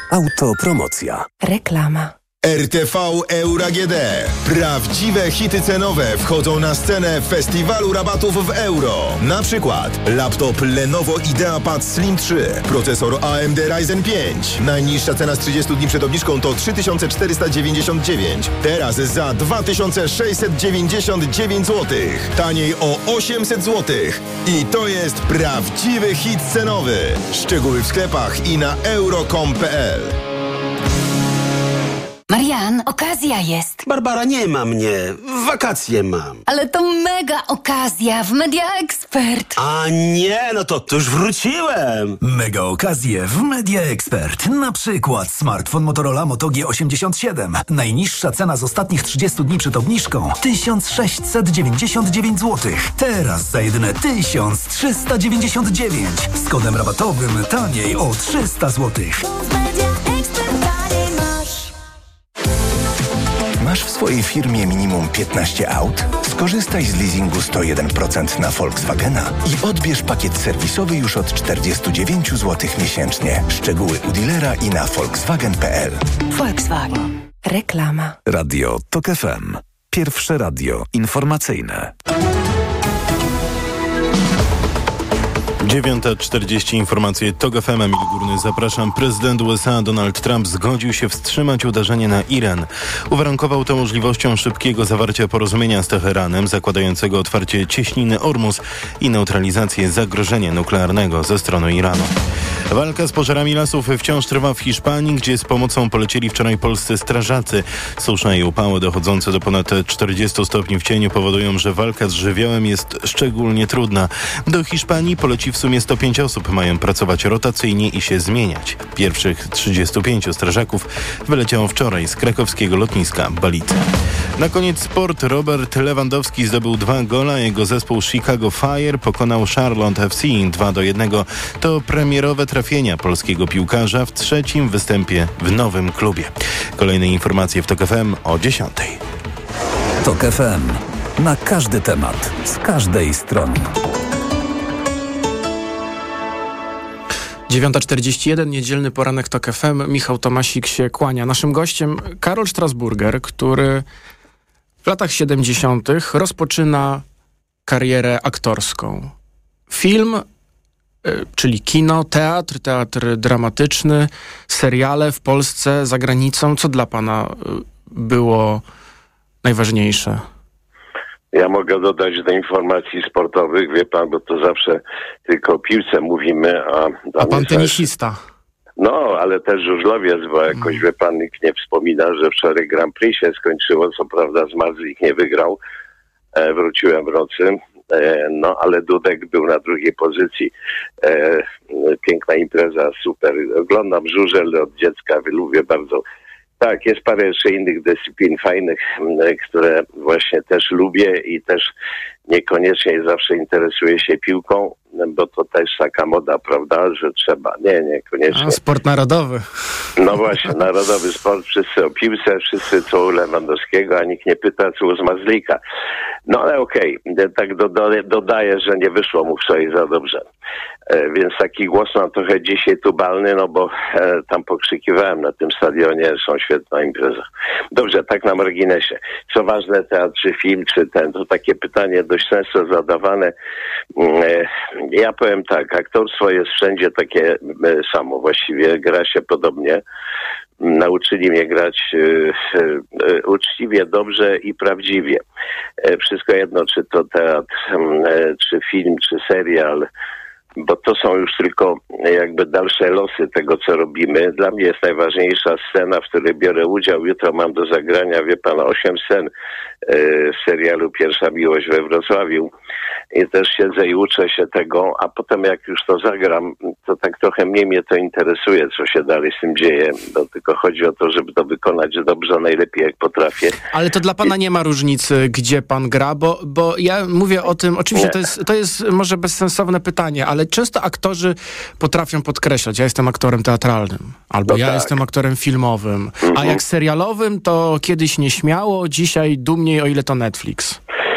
Autopromocja. Reklama. RTV Euro AGD. Prawdziwe hity cenowe wchodzą na scenę festiwalu rabatów w euro. Na przykład laptop Lenovo IdeaPad Slim 3, procesor AMD Ryzen 5. Najniższa cena z 30 dni przed obniżką to 3499. Teraz za 2699 zł. Taniej o 800 zł. I to jest prawdziwy hit cenowy. Szczegóły w sklepach i na euro.com.pl. Marian, okazja jest. Barbara, nie ma mnie. Wakacje mam. Ale to mega okazja w Media Expert. A nie, no to już wróciłem. Mega okazje w Media Expert. Na przykład smartfon Motorola Moto G87. Najniższa cena z ostatnich 30 dni przed obniżką 1699 zł. Teraz za jedyne 1399. Z kodem rabatowym taniej o 300 zł. Masz w swojej firmie minimum 15 aut? Skorzystaj z leasingu 101% na Volkswagena i odbierz pakiet serwisowy już od 49 zł miesięcznie. Szczegóły u dealera i na volkswagen.pl. Volkswagen. Reklama. Radio TOK FM. Pierwsze radio informacyjne. 9:40 informacje TOK FM. Emil Górny, zapraszam. Prezydent USA Donald Trump zgodził się wstrzymać uderzenie na Iran. Uwarunkował to możliwością szybkiego zawarcia porozumienia z Teheranem, zakładającego otwarcie cieśniny Ormus i neutralizację zagrożenia nuklearnego ze strony Iranu. Walka z pożarami lasów wciąż trwa w Hiszpanii, gdzie z pomocą polecieli wczoraj polscy strażacy. Susza i upały dochodzące do ponad 40 stopni w cieniu powodują, że walka z żywiołem jest szczególnie trudna. Do Hiszpanii poleci w sumie 105 osób, mają pracować rotacyjnie i się zmieniać. Pierwszych 35 strażaków wyleciało wczoraj z krakowskiego lotniska Balice. Na koniec sport. Robert Lewandowski zdobył 2 gola. Jego zespół Chicago Fire pokonał Charlotte FC 2-1. To premierowe trafienia polskiego piłkarza w trzecim występie w nowym klubie. Kolejne informacje w TOK FM o 10:00. TOK FM. Na każdy temat, z każdej strony. 9:41, niedzielny poranek TOK FM. Michał Tomasik się kłania. Naszym gościem Karol Strasburger, który w latach 70. rozpoczyna karierę aktorską. Film, czyli kino, teatr dramatyczny, seriale w Polsce, za granicą. Co dla pana było najważniejsze? Ja mogę dodać do informacji sportowych, wie pan, bo to zawsze tylko o piłce mówimy, a pan tenisista. No, ale też żużlowiec, bo jakoś, wie pan, nikt nie wspomina, że wczoraj Grand Prix się skończyło, co prawda Zmarzlik nie wygrał, wróciłem w nocy, no, ale Dudek był na drugiej pozycji. Piękna impreza, super. Oglądam żużel od dziecka, lubię bardzo. Tak, jest parę jeszcze innych dyscyplin fajnych, które właśnie też lubię i też niekoniecznie zawsze interesuję się piłką, bo to też taka moda, prawda, że trzeba. Niekoniecznie. Sport narodowy. No właśnie, narodowy sport. Wszyscy o piłce, wszyscy co u Lewandowskiego, a nikt nie pyta co u Zmarzlika. No ale okej, tak dodaję, że nie wyszło mu wczoraj za dobrze. Więc taki głos mam trochę dzisiaj tubalny, no bo tam pokrzykiwałem na tym stadionie, są świetna impreza. Dobrze, tak na marginesie. Co ważne, teatr czy film, czy ten, to takie pytanie dość często zadawane. Ja powiem tak, aktorstwo jest wszędzie takie samo, właściwie gra się podobnie. Nauczyli mnie grać uczciwie, dobrze i prawdziwie. Wszystko jedno, czy to teatr, czy film, czy serial, bo to są już tylko jakby dalsze losy tego, co robimy. Dla mnie jest najważniejsza scena, w której biorę udział. Jutro mam do zagrania, wie pan, 8 scen w serialu Pierwsza miłość we Wrocławiu. I też siedzę i uczę się tego, a potem jak już to zagram, to tak trochę mnie to interesuje, co się dalej z tym dzieje, bo tylko chodzi o to, żeby to wykonać dobrze, najlepiej jak potrafię. Ale to dla pana nie ma różnicy, gdzie pan gra, bo ja mówię o tym, oczywiście to jest może bezsensowne pytanie, ale często aktorzy potrafią podkreślać, ja jestem aktorem teatralnym, albo no ja jestem aktorem filmowym, a jak serialowym, to kiedyś nieśmiało, dzisiaj dumniej, o ile to Netflix.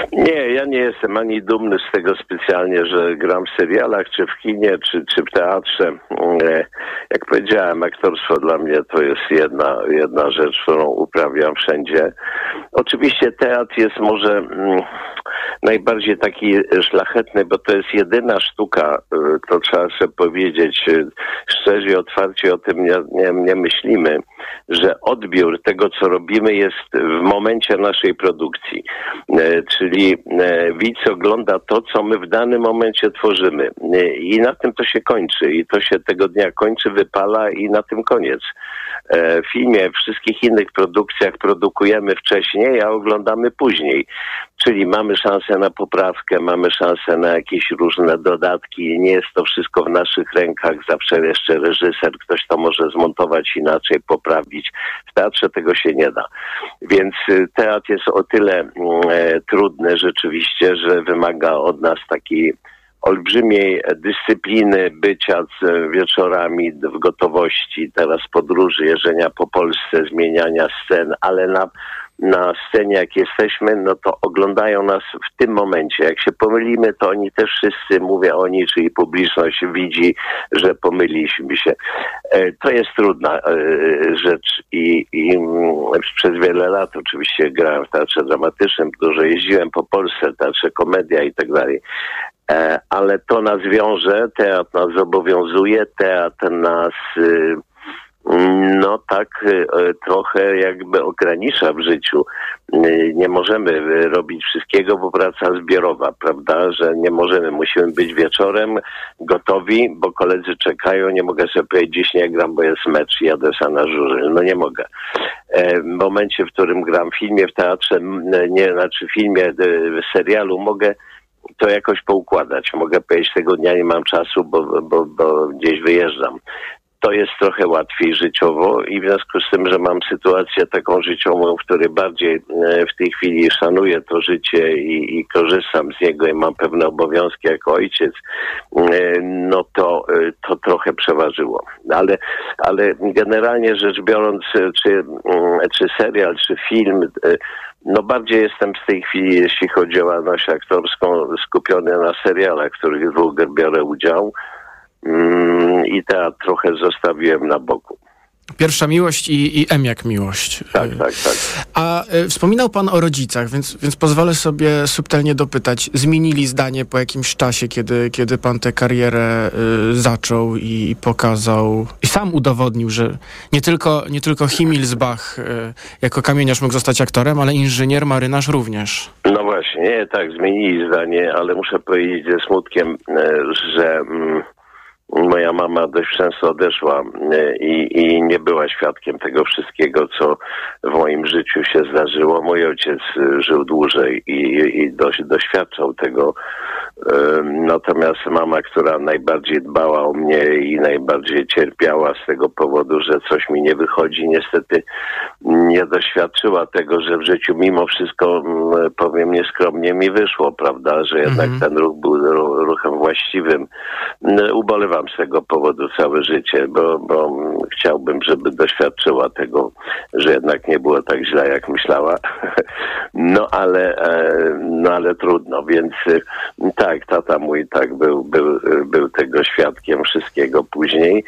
Nie, ja nie jestem ani dumny z tego specjalnie, że gram w serialach, czy w kinie, czy w teatrze. Jak powiedziałem, aktorstwo dla mnie to jest jedna rzecz, którą uprawiam wszędzie. Oczywiście teatr jest może najbardziej taki szlachetny, bo to jest jedyna sztuka, to trzeba sobie powiedzieć szczerze i otwarcie, o tym nie myślimy, że odbiór tego, co robimy, jest w momencie naszej produkcji. Czyli widz ogląda to, co my w danym momencie tworzymy. I na tym to się kończy. I to się tego dnia kończy, wypala i na tym koniec. W filmie, w wszystkich innych produkcjach produkujemy wcześniej, a oglądamy później. Czyli mamy szansę na poprawkę, mamy szansę na jakieś różne dodatki. Nie jest to wszystko w naszych rękach. Zawsze jeszcze reżyser, ktoś to może zmontować inaczej, poprawić. W teatrze tego się nie da. Więc teatr jest o tyle trudny rzeczywiście, że wymaga od nas takiej olbrzymiej dyscypliny, bycia wieczorami w gotowości, teraz podróży, jeżdżenia po Polsce, zmieniania scen, ale na scenie jak jesteśmy, no to oglądają nas w tym momencie. Jak się pomylimy, to oni też wszyscy, mówię oni, czyli publiczność widzi, że pomyliliśmy się. To jest trudna rzecz i przez wiele lat oczywiście grałem w teatrze dramatycznym, dużo jeździłem po Polsce, teatrze komedia i tak dalej. Ale to nas wiąże, teatr nas zobowiązuje, teatr nas trochę jakby ogranicza w życiu. Nie możemy robić wszystkiego, bo praca zbiorowa, prawda, że nie możemy, musimy być wieczorem gotowi, bo koledzy czekają, nie mogę sobie powiedzieć, dziś nie gram, bo jest mecz, jadę sam na żury, no nie mogę. W momencie, w którym gram w filmie, w teatrze, w filmie, w serialu mogę to jakoś poukładać. Mogę powiedzieć, tego dnia nie mam czasu, bo gdzieś wyjeżdżam. To jest trochę łatwiej życiowo i w związku z tym, że mam sytuację taką życiową, w której bardziej w tej chwili szanuję to życie i korzystam z niego i mam pewne obowiązki jako ojciec, no to trochę przeważyło. Ale generalnie rzecz biorąc, czy serial, czy film, no bardziej jestem w tej chwili, jeśli chodzi o działalność aktorską, skupiony na serialach, w których biorę udział. I teatr trochę zostawiłem na boku. Pierwsza miłość i M jak miłość. Tak. A wspominał pan o rodzicach, więc pozwolę sobie subtelnie dopytać. Zmienili zdanie po jakimś czasie, kiedy pan tę karierę zaczął i pokazał, i sam udowodnił, że nie tylko Himmelsbach jako kamieniarz mógł zostać aktorem, ale inżynier, marynarz również. No właśnie, tak, zmienili zdanie, ale muszę powiedzieć ze smutkiem, że moja mama dość często odeszła i nie była świadkiem tego wszystkiego, co w moim życiu się zdarzyło. Mój ojciec żył dłużej i doświadczał tego. Natomiast mama, która najbardziej dbała o mnie i najbardziej cierpiała z tego powodu, że coś mi nie wychodzi, niestety nie doświadczyła tego, że w życiu mimo wszystko, powiem nieskromnie, mi wyszło, prawda, że jednak ten ruch był ruchem właściwym. Ubolewam z tego powodu całe życie, bo chciałbym, żeby doświadczyła tego, że jednak nie było tak źle, jak myślała. No ale trudno, więc tak, tata mój tak był tego świadkiem wszystkiego później.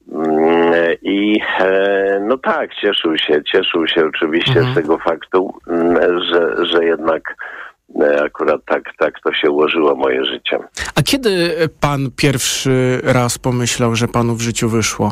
I no tak, cieszył się oczywiście z tego faktu, że jednak akurat tak to się ułożyło moje życie. A kiedy pan pierwszy raz pomyślał, że panu w życiu wyszło?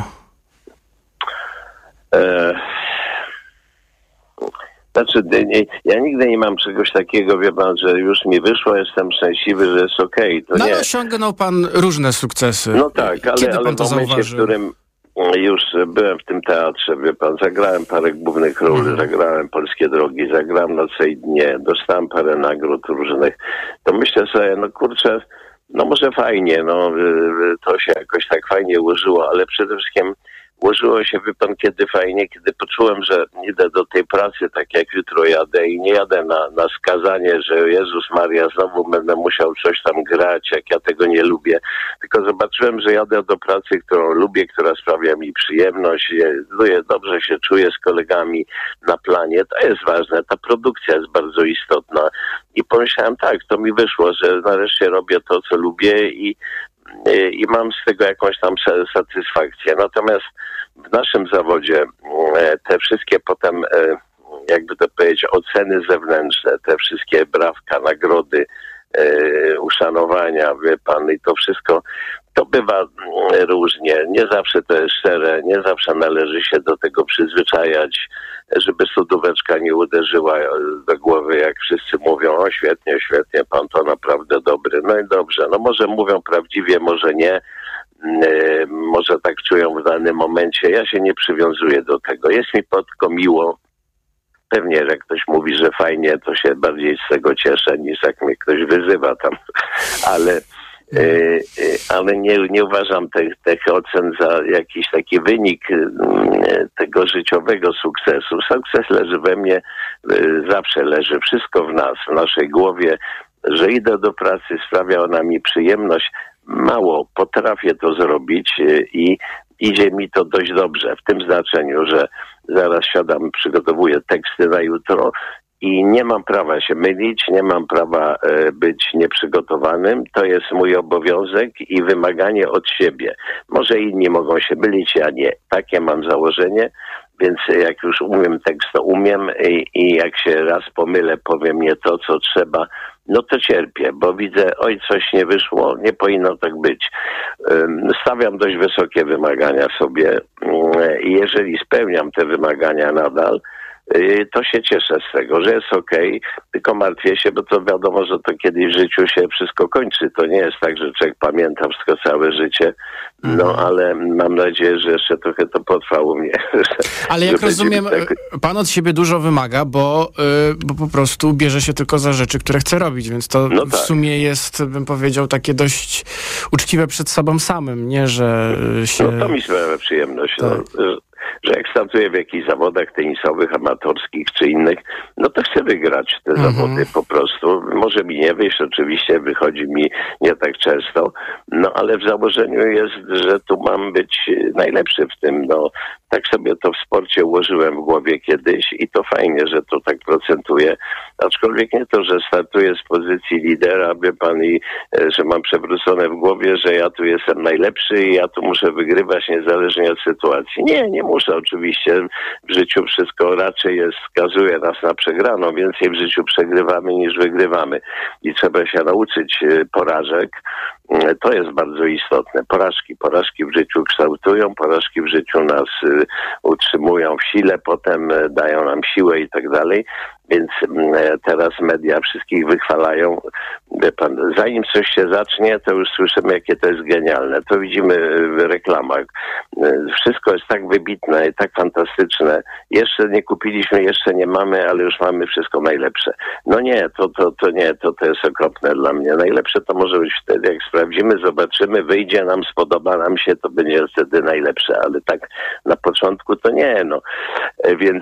Znaczy, ja nigdy nie mam czegoś takiego, wie pan, że już mi wyszło, jestem szczęśliwy, że jest okej. To nie. Osiągnął pan różne sukcesy. No tak, ale w momencie, zauważył? W którym już byłem w tym teatrze, wie pan, zagrałem parę głównych ról, zagrałem Polskie Drogi, zagrałem Noce i Dnie, dostałem parę nagród różnych, to myślę sobie, no kurczę, no może fajnie, no to się jakoś tak fajnie ułożyło, ale przede wszystkim Ułożyło się, wie pan, kiedy fajnie, kiedy poczułem, że idę do tej pracy, tak jak jutro jadę i nie jadę na skazanie, że Jezus Maria, znowu będę musiał coś tam grać, jak ja tego nie lubię, tylko zobaczyłem, że jadę do pracy, którą lubię, która sprawia mi przyjemność, dobrze się czuję z kolegami na planie, to jest ważne, ta produkcja jest bardzo istotna i pomyślałem, tak, to mi wyszło, że nareszcie robię to, co lubię i mam z tego jakąś tam satysfakcję. Natomiast w naszym zawodzie te wszystkie potem, jakby to powiedzieć, oceny zewnętrzne, te wszystkie brawka, nagrody, uszanowania, wie pan, i to wszystko, to bywa różnie. Nie zawsze to jest szczere, nie zawsze należy się do tego przyzwyczajać, żeby studóweczka nie uderzyła do głowy, jak wszyscy mówią, o świetnie, pan to naprawdę dobry. No i dobrze, no może mówią prawdziwie, może nie, może tak czują w danym momencie. Ja się nie przywiązuję do tego. Jest mi tylko miło. Pewnie, jak ktoś mówi, że fajnie, to się bardziej z tego cieszę, niż jak mnie ktoś wyzywa tam. Ale nie uważam tych ocen za jakiś taki wynik tego życiowego sukcesu. Sukces leży we mnie, zawsze leży. Wszystko w nas, w naszej głowie, że idę do pracy, sprawia ona mi przyjemność. Mało potrafię to zrobić i idzie mi to dość dobrze, w tym znaczeniu, że zaraz siadam, przygotowuję teksty na jutro i nie mam prawa się mylić, nie mam prawa być nieprzygotowanym. To jest mój obowiązek i wymaganie od siebie. Może inni mogą się mylić, ja nie. Takie mam założenie, więc jak już umiem tekst, to umiem i jak się raz pomylę, powiem nie to, co trzeba, no to cierpię, bo widzę, oj, coś nie wyszło, nie powinno tak być. Stawiam dość wysokie wymagania sobie i jeżeli spełniam te wymagania nadal, to się cieszę z tego, że jest okej, tylko martwię się, bo to wiadomo, że to kiedyś w życiu się wszystko kończy. To nie jest tak, że człowiek pamięta wszystko całe życie, no ale mam nadzieję, że jeszcze trochę to potrwa u mnie. Ale jak rozumiem, pan od siebie dużo wymaga, bo po prostu bierze się tylko za rzeczy, które chce robić, więc to w sumie jest, bym powiedział, takie dość uczciwe przed sobą samym, nie, że się... No to mi sprawia przyjemność, tak. Że jak startuję w jakichś zawodach tenisowych, amatorskich czy innych, no to chcę wygrać te zawody po prostu. Może mi nie wyjść, oczywiście wychodzi mi nie tak często, no ale w założeniu jest, że tu mam być najlepszy w tym. No tak sobie to w sporcie ułożyłem w głowie kiedyś i to fajnie, że to tak procentuje. Aczkolwiek nie to, że startuję z pozycji lidera, wie pan, i że mam przewrócone w głowie, że ja tu jestem najlepszy i ja tu muszę wygrywać niezależnie od sytuacji. Nie muszę oczywiście. W życiu wszystko raczej skazuje nas na przegraną. Więcej w życiu przegrywamy niż wygrywamy. I trzeba się nauczyć porażek. To jest bardzo istotne. Porażki w życiu kształtują, porażki w życiu nas utrzymują w sile, potem dają nam siłę i tak dalej. Więc teraz media wszystkich wychwalają. Wie pan, zanim coś się zacznie, to już słyszymy, jakie to jest genialne. To widzimy w reklamach. Wszystko jest tak wybitne i tak fantastyczne. Jeszcze nie kupiliśmy, jeszcze nie mamy, ale już mamy wszystko najlepsze. No nie, to jest okropne dla mnie. Najlepsze to może być wtedy, jak sprawdzimy, zobaczymy, wyjdzie nam, spodoba nam się, to będzie wtedy najlepsze, ale tak na początku to nie, no. Więc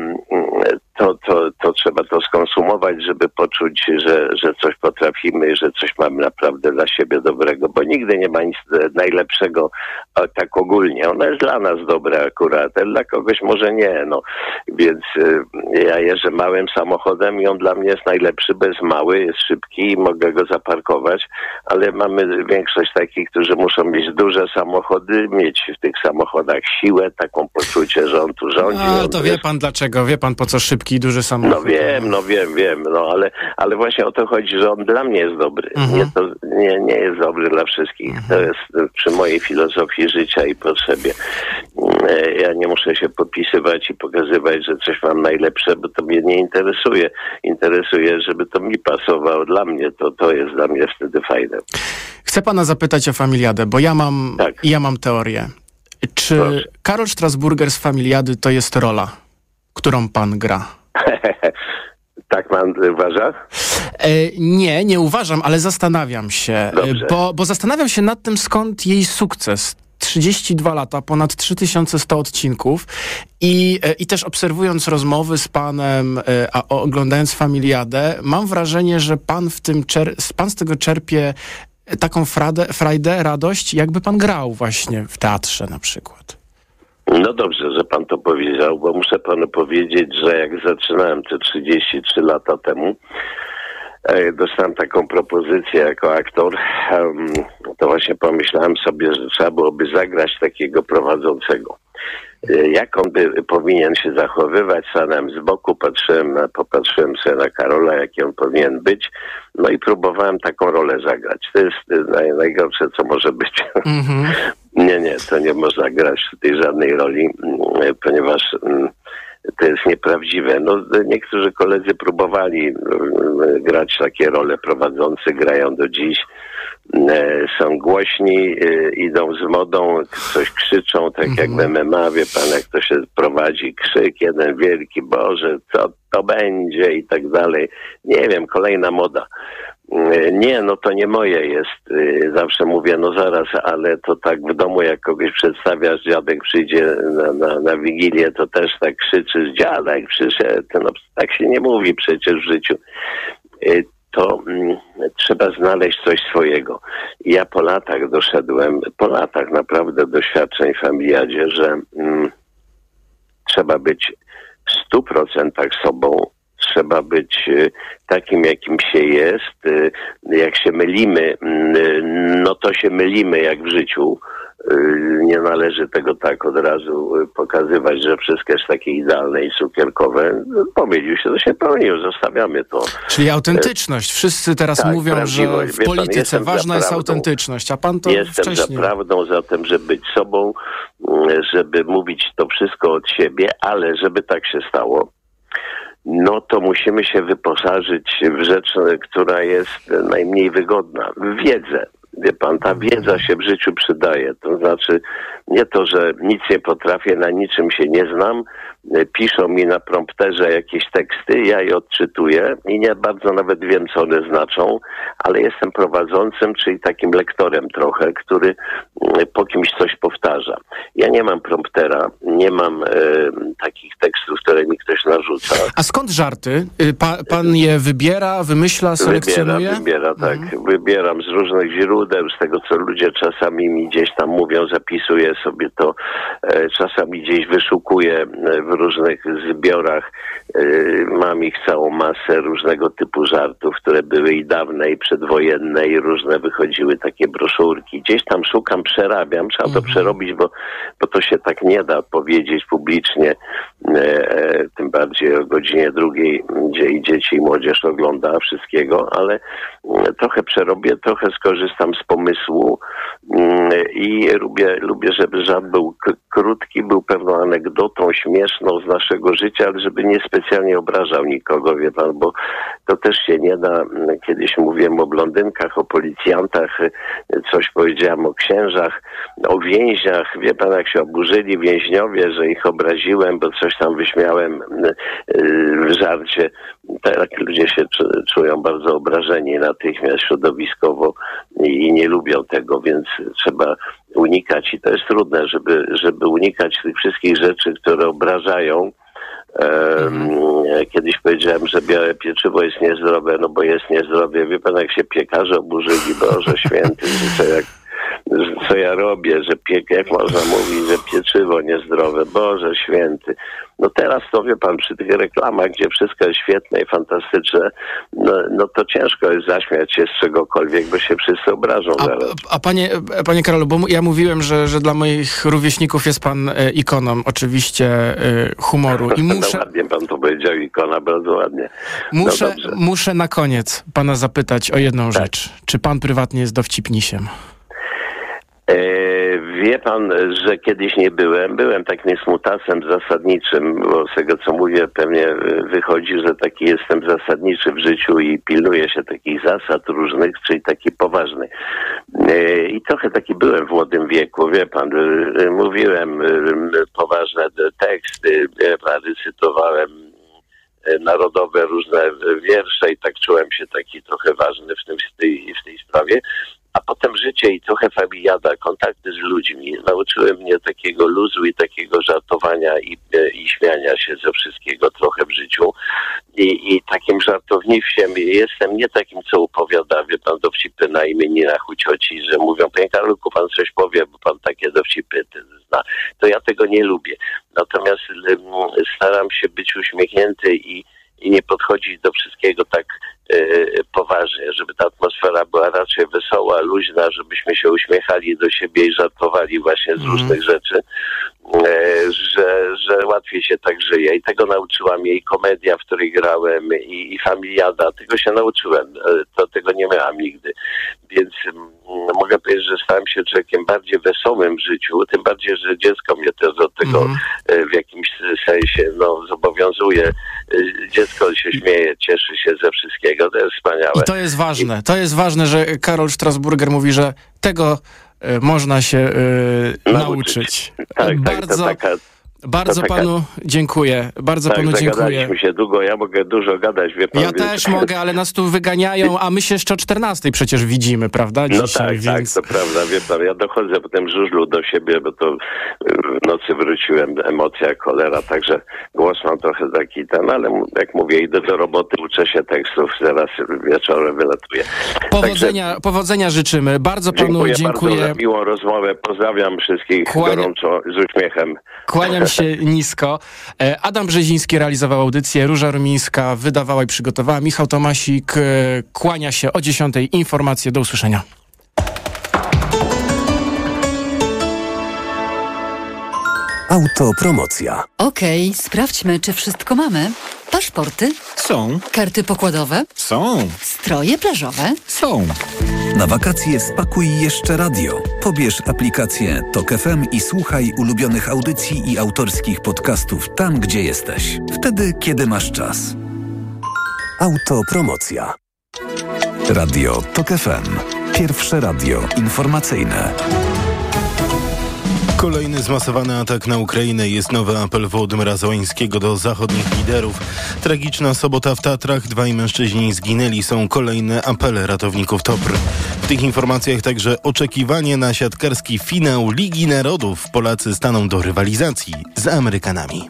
to trzeba to skonsumować, żeby poczuć, że coś potrafimy, że coś mamy naprawdę dla siebie dobrego, bo nigdy nie ma nic najlepszego tak ogólnie. Ono jest dla nas dobre akurat, ale dla kogoś może nie, no. Więc ja jeżdżę małym samochodem i on dla mnie jest najlepszy, bo jest mały, jest szybki i mogę go zaparkować, ale mamy większość takich, którzy muszą mieć duże samochody, mieć w tych samochodach siłę, taką poczucie, że on tu rządzi. No to wie pan dlaczego, wie pan po co szybki i duży samochód? No wiem, ale właśnie o to chodzi, że on dla mnie jest dobry. Nie jest dobry dla wszystkich. To jest przy mojej filozofii życia i potrzebie. Ja nie muszę się podpisywać i pokazywać, że coś mam najlepsze, bo to mnie nie interesuje. Interesuje, żeby to mi pasowało. Dla mnie to jest dla mnie wtedy fajne. Chcę pana zapytać o Familiadę, bo ja mam teorię. Czy Proszę. Karol Strasburger z Familiady to jest rola, którą pan gra? Tak pan uważa? Nie uważam, ale zastanawiam się. Bo zastanawiam się nad tym, skąd jej sukces. 32 lata, ponad 3100 odcinków i też obserwując rozmowy z panem, a oglądając Familiadę, mam wrażenie, że pan z tego czerpie taką frajdę, radość, jakby pan grał właśnie w teatrze na przykład. No dobrze, że pan to powiedział, bo muszę panu powiedzieć, że jak zaczynałem te 33 lata temu, dostałem taką propozycję jako aktor, to właśnie pomyślałem sobie, że trzeba byłoby zagrać takiego prowadzącego. Jak on by powinien się zachowywać, stanąłem z boku, popatrzyłem sobie na Karola, jaki on powinien być, no i próbowałem taką rolę zagrać. To jest najgorsze, co może być. Mm-hmm. Nie, to nie można grać w tej żadnej roli, ponieważ to jest nieprawdziwe. No, niektórzy koledzy próbowali grać takie role, prowadzący grają do dziś. Są głośni, idą z modą, coś krzyczą, tak jak w MMA, wie pan, jak to się prowadzi, krzyk jeden wielki, Boże, co to będzie i tak dalej. Nie wiem, kolejna moda. Nie, no to nie moje jest. Zawsze mówię, no zaraz, ale to tak w domu, jak kogoś przedstawiasz, dziadek przyjdzie na Wigilię, to też tak krzyczysz, dziadek przyszedł. No tak się nie mówi przecież w życiu. To trzeba znaleźć coś swojego. Ja po latach doszedłem, naprawdę doświadczeń w Familiadzie, że trzeba być w 100% sobą, trzeba być takim, jakim się jest. Jak się mylimy, no to się mylimy jak w życiu. Nie należy tego tak od razu pokazywać, że wszystko jest takie idealne i cukierkowe. Pomylił się, to się pomylił, zostawiamy to. Czyli autentyczność. Wszyscy teraz mówią, że w polityce ważna jest autentyczność, a pan to Jestem wcześniej. za prawdą, za tym, żeby być sobą, żeby mówić to wszystko od siebie, ale żeby tak się stało, no to musimy się wyposażyć w rzecz, która jest najmniej wygodna, w wiedzę. Wie pan, ta wiedza się w życiu przydaje. To znaczy nie to, że nic nie potrafię, na niczym się nie znam, piszą mi na prompterze jakieś teksty, ja je odczytuję i nie bardzo nawet wiem, co one znaczą, ale jestem prowadzącym, czyli takim lektorem trochę, który po kimś coś powtarza. Ja nie mam promptera, nie mam takich tekstów, które mi ktoś narzuca. A skąd żarty? Pan je wybiera, wymyśla, selekcjonuje? Wybiera, tak. Wybieram z różnych źródeł, z tego, co ludzie czasami mi gdzieś tam mówią, zapisuję sobie to, czasami gdzieś wyszukuję w różnych zbiorach. Mam ich całą masę różnego typu żartów, które były i dawne, i przedwojenne, i różne wychodziły takie broszurki. Gdzieś tam szukam, przerabiam, trzeba to przerobić, bo to się tak nie da powiedzieć publicznie, tym bardziej o godzinie 2, gdzie i dzieci, i młodzież ogląda wszystkiego, ale trochę przerobię, trochę skorzystam z pomysłu i lubię, żeby żart był krótki, był pewną anegdotą śmieszną z naszego życia, ale żeby niespecjalnie obrażał nikogo, wie pan, bo to też się nie da. Kiedyś mówiłem o blondynkach, o policjantach, coś powiedziałem o księżach, o więźniach. Wie pan, jak się oburzyli więźniowie, że ich obraziłem, bo coś tam wyśmiałem w żarcie. Tak ludzie się czują bardzo obrażeni natychmiast środowiskowo i nie lubią tego, więc trzeba unikać i to jest trudne, żeby unikać tych wszystkich rzeczy, które obrażają. Kiedyś powiedziałem, że białe pieczywo jest niezdrowe, no bo jest niezdrowe. Wie pan, jak się piekarze oburzyli, Boże Święty, co ja robię, że jak można mówić, że pieczywo niezdrowe, Boże Święty. No teraz to, wie pan, przy tych reklamach, gdzie wszystko jest świetne i fantastyczne, no to ciężko jest zaśmiać się z czegokolwiek, bo się wszyscy obrażą zaraz. A panie Karolu, bo ja mówiłem, że dla moich rówieśników jest pan ikoną oczywiście humoru. I muszę... No ładnie pan to powiedział, ikona, bardzo ładnie. Muszę na koniec pana zapytać o jedną rzecz. Czy pan prywatnie jest dowcipnisiem? Wie pan, że kiedyś nie byłem takim smutasem zasadniczym, bo z tego, co mówię, pewnie wychodzi, że taki jestem zasadniczy w życiu i pilnuję się takich zasad różnych, czyli taki poważny. I trochę taki byłem w młodym wieku, wie pan, mówiłem poważne teksty, recytowałem narodowe różne wiersze i tak czułem się taki trochę ważny w tej sprawie. a potem życie i trochę familiada, kontakty z ludźmi nauczyły mnie takiego luzu i takiego żartowania i śmiania się ze wszystkiego trochę w życiu. I takim żartowniwciem jestem nie takim, co opowiada, wie pan, dowcipy na imieninach u cioci, że mówią, panie Karolku, pan coś powie, bo pan takie dowcipy zna. To ja tego nie lubię. Natomiast staram się być uśmiechnięty i nie podchodzić do wszystkiego tak poważnie, żeby ta atmosfera była raczej wesoła, luźna, żebyśmy się uśmiechali do siebie i żartowali właśnie z różnych rzeczy, że łatwiej się tak żyje. I tego nauczyła mnie i komedia, w której grałem, i familiada. Tego się nauczyłem. Tego nie miałam nigdy. Więc mogę powiedzieć, że stałem się człowiekiem bardziej wesołym w życiu, tym bardziej, że dziecko mnie też do tego w jakimś sensie zobowiązuje. Dziecko się śmieje, cieszy się ze wszystkiego. To jest wspaniałe. I to jest ważne. To jest ważne, że Karol Strasburger mówi, że tego można się nauczyć. Tak, Bardzo panu dziękuję. Bardzo panu dziękuję. Zagadaliśmy się długo, ja mogę dużo gadać, wie pan. Ja też mogę, ale nas tu wyganiają, a my się jeszcze o 14 przecież widzimy, prawda? Dzisiaj, więc... tak, to prawda, wie pan. Ja dochodzę potem żużlu do siebie, bo to w nocy wróciłem, emocja, cholera, także głos mam trochę taki ale jak mówię, idę do roboty, uczę się tekstów, zaraz wieczorem wylatuję. Powodzenia życzymy. Bardzo panu dziękuję. Bardzo za miłą rozmowę. Pozdrawiam wszystkich gorąco, z uśmiechem. Kłaniam się nisko. Adam Brzeziński realizował audycję, Róża Rumińska wydawała i przygotowała, Michał Tomasik kłania się o 10. Informacje. Do usłyszenia. Autopromocja. Okej, sprawdźmy, czy wszystko mamy. Paszporty? Są. Karty pokładowe? Są. Stroje plażowe? Są. Na wakacje spakuj jeszcze radio. Pobierz aplikację TOK FM i słuchaj ulubionych audycji i autorskich podcastów tam, gdzie jesteś. Wtedy, kiedy masz czas. Autopromocja. Radio TOK FM. Pierwsze radio informacyjne. Kolejny zmasowany atak na Ukrainę jest nowy apel Wołodymyra Zełańskiego do zachodnich liderów. Tragiczna sobota w Tatrach. 2 mężczyźni zginęli. Są kolejne apele ratowników TOPR. W tych informacjach także oczekiwanie na siatkarski finał Ligi Narodów. Polacy staną do rywalizacji z Amerykanami.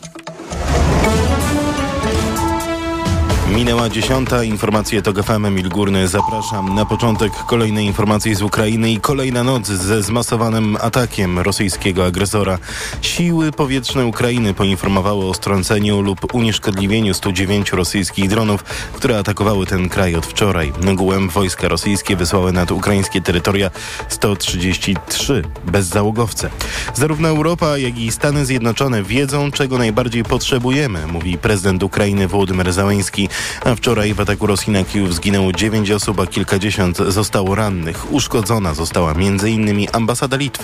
Minęła 10. Informacje TOK FM. Emil Górny. Zapraszam. Na początek kolejne informacje z Ukrainy i kolejna noc ze zmasowanym atakiem rosyjskiego agresora. Siły powietrzne Ukrainy poinformowały o strąceniu lub unieszkodliwieniu 109 rosyjskich dronów, które atakowały ten kraj od wczoraj. Ogółem wojska rosyjskie wysłały nad ukraińskie terytoria 133 bezzałogowce. Zarówno Europa, jak i Stany Zjednoczone wiedzą, czego najbardziej potrzebujemy, mówi prezydent Ukrainy Wołodymyr Zełański. A wczoraj w ataku Rosji na Kijów zginęło 9 osób, a kilkadziesiąt zostało rannych. Uszkodzona została m.in. ambasada Litwy.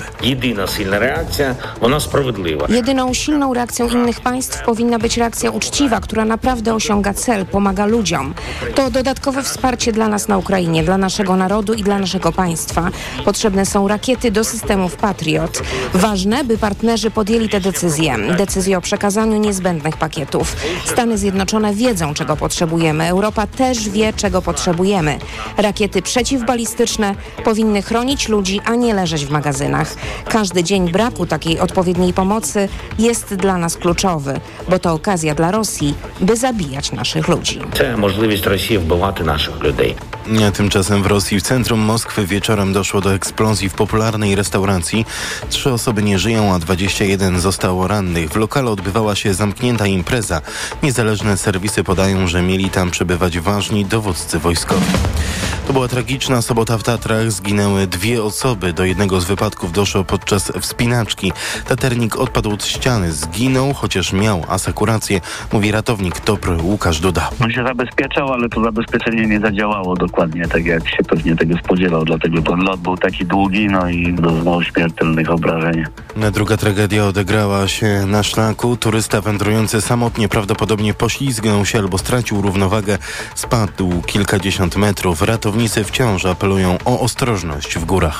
Jedyną silną reakcją innych państw powinna być reakcja uczciwa, która naprawdę osiąga cel, pomaga ludziom. To dodatkowe wsparcie dla nas na Ukrainie, dla naszego narodu i dla naszego państwa. Potrzebne są rakiety do systemów Patriot. Ważne, by partnerzy podjęli te decyzje o przekazaniu niezbędnych pakietów. Stany Zjednoczone wiedzą, czego potrzebujemy. Europa też wie, czego potrzebujemy. Rakiety przeciwbalistyczne powinny chronić ludzi, a nie leżeć w magazynach. Każdy dzień braku takiej odpowiedniej pomocy jest dla nas kluczowy, bo to okazja dla Rosji, by zabijać naszych ludzi. To możliwość Rosji wbивати naszych ludzi. Tymczasem w Rosji, w centrum Moskwy, wieczorem doszło do eksplozji w popularnej restauracji. 3 osoby nie żyją, a 21 zostało rannych. W lokalu odbywała się zamknięta impreza. Niezależne serwisy podają, że mieli tam przebywać ważni dowódcy wojskowi. To była tragiczna sobota w Tatrach. Zginęły 2 osoby. Do jednego z wypadków doszło podczas wspinaczki. Taternik odpadł od ściany. Zginął, chociaż miał asekurację, mówi ratownik TOPR Łukasz Duda. On się zabezpieczał, ale to zabezpieczenie nie zadziałało dokładnie tak, jak się pewnie tego spodziewał. Dlatego ten lot był taki długi, i doznał śmiertelnych obrażeń. Druga tragedia odegrała się na szlaku. Turysta wędrujący samotnie prawdopodobnie poślizgnął się albo stracił równowagę. Spadł kilkadziesiąt metrów. Ratownicy ratownicy wciąż apelują o ostrożność w górach.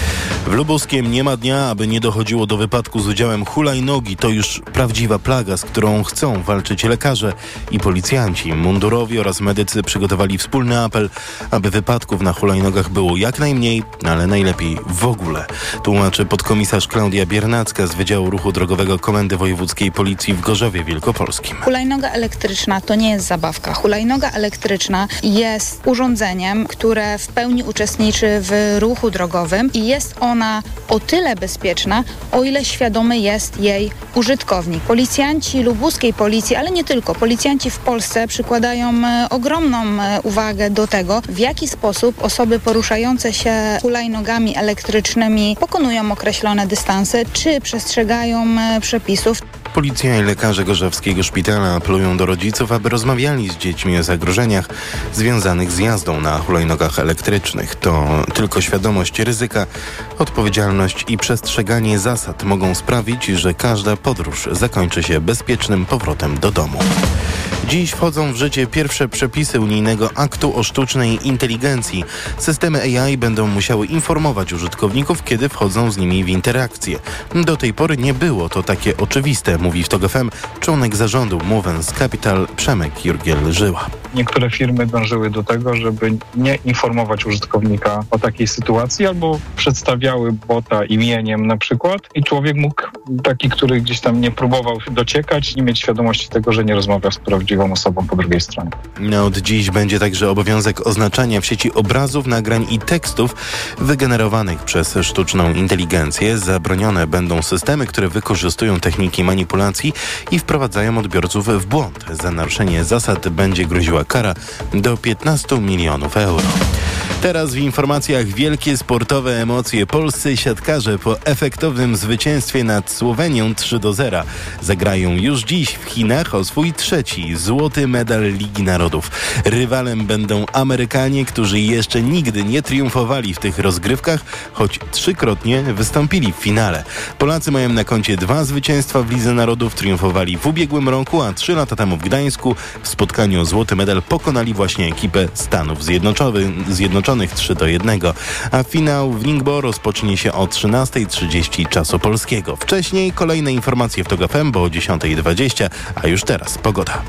W Lubuskiem nie ma dnia, aby nie dochodziło do wypadku z udziałem hulajnogi. To już prawdziwa plaga, z którą chcą walczyć lekarze i policjanci. Mundurowi oraz medycy przygotowali wspólny apel, aby wypadków na hulajnogach było jak najmniej, ale najlepiej w ogóle. Tłumaczy podkomisarz Klaudia Biernacka z Wydziału Ruchu Drogowego Komendy Wojewódzkiej Policji w Gorzowie Wielkopolskim. Hulajnoga elektryczna to nie jest zabawka. Hulajnoga elektryczna jest urządzeniem, które w pełni uczestniczy w ruchu drogowym i jest ona o tyle bezpieczna, o ile świadomy jest jej użytkownik. Policjanci lubuskiej policji, ale nie tylko, policjanci w Polsce przykładają ogromną uwagę do tego, w jaki sposób osoby poruszające się hulajnogami elektrycznymi pokonują określone dystanse, czy przestrzegają przepisów. Policja i lekarze Gorzowskiego Szpitala apelują do rodziców, aby rozmawiali z dziećmi o zagrożeniach związanych z jazdą na hulajnogach elektrycznych. To tylko świadomość ryzyka, odpowiedzialność i przestrzeganie zasad mogą sprawić, że każda podróż zakończy się bezpiecznym powrotem do domu. Dziś wchodzą w życie pierwsze przepisy unijnego aktu o sztucznej inteligencji. Systemy AI będą musiały informować użytkowników, kiedy wchodzą z nimi w interakcję. Do tej pory nie było to takie oczywiste, mówi w TOG FM członek zarządu Movens Capital Przemek Jurgiel-Żyła. Niektóre firmy dążyły do tego, żeby nie informować użytkownika o takiej sytuacji, albo przedstawiały bota imieniem na przykład i człowiek mógł, taki, który gdzieś tam nie próbował dociekać, nie mieć świadomości tego, że nie rozmawia z prawdziwą osobą po drugiej stronie. Od dziś będzie także obowiązek oznaczania w sieci obrazów, nagrań i tekstów wygenerowanych przez sztuczną inteligencję. Zabronione będą systemy, które wykorzystują techniki manipulacji i wprowadzają odbiorców w błąd. Za naruszenie zasad będzie groziła kara do 15 milionów euro. Teraz w informacjach wielkie sportowe emocje. Polscy siatkarze po efektownym zwycięstwie nad Słowenią 3-0 zagrają już dziś w Chinach o swój trzeci złoty medal Ligi Narodów. Rywalem będą Amerykanie, którzy jeszcze nigdy nie triumfowali w tych rozgrywkach, choć 3-krotnie wystąpili w finale. Polacy mają na koncie 2 zwycięstwa w Lidze Narodów, triumfowali w ubiegłym roku, a 3 lata temu w Gdańsku w spotkaniu o złoty medal pokonali właśnie ekipę Stanów Zjednoczonych 3-1, a finał w Ningbo rozpocznie się o 13:30 czasu polskiego. Wcześniej kolejne informacje w TOG FM, bo o 10:20, a już teraz pogoda.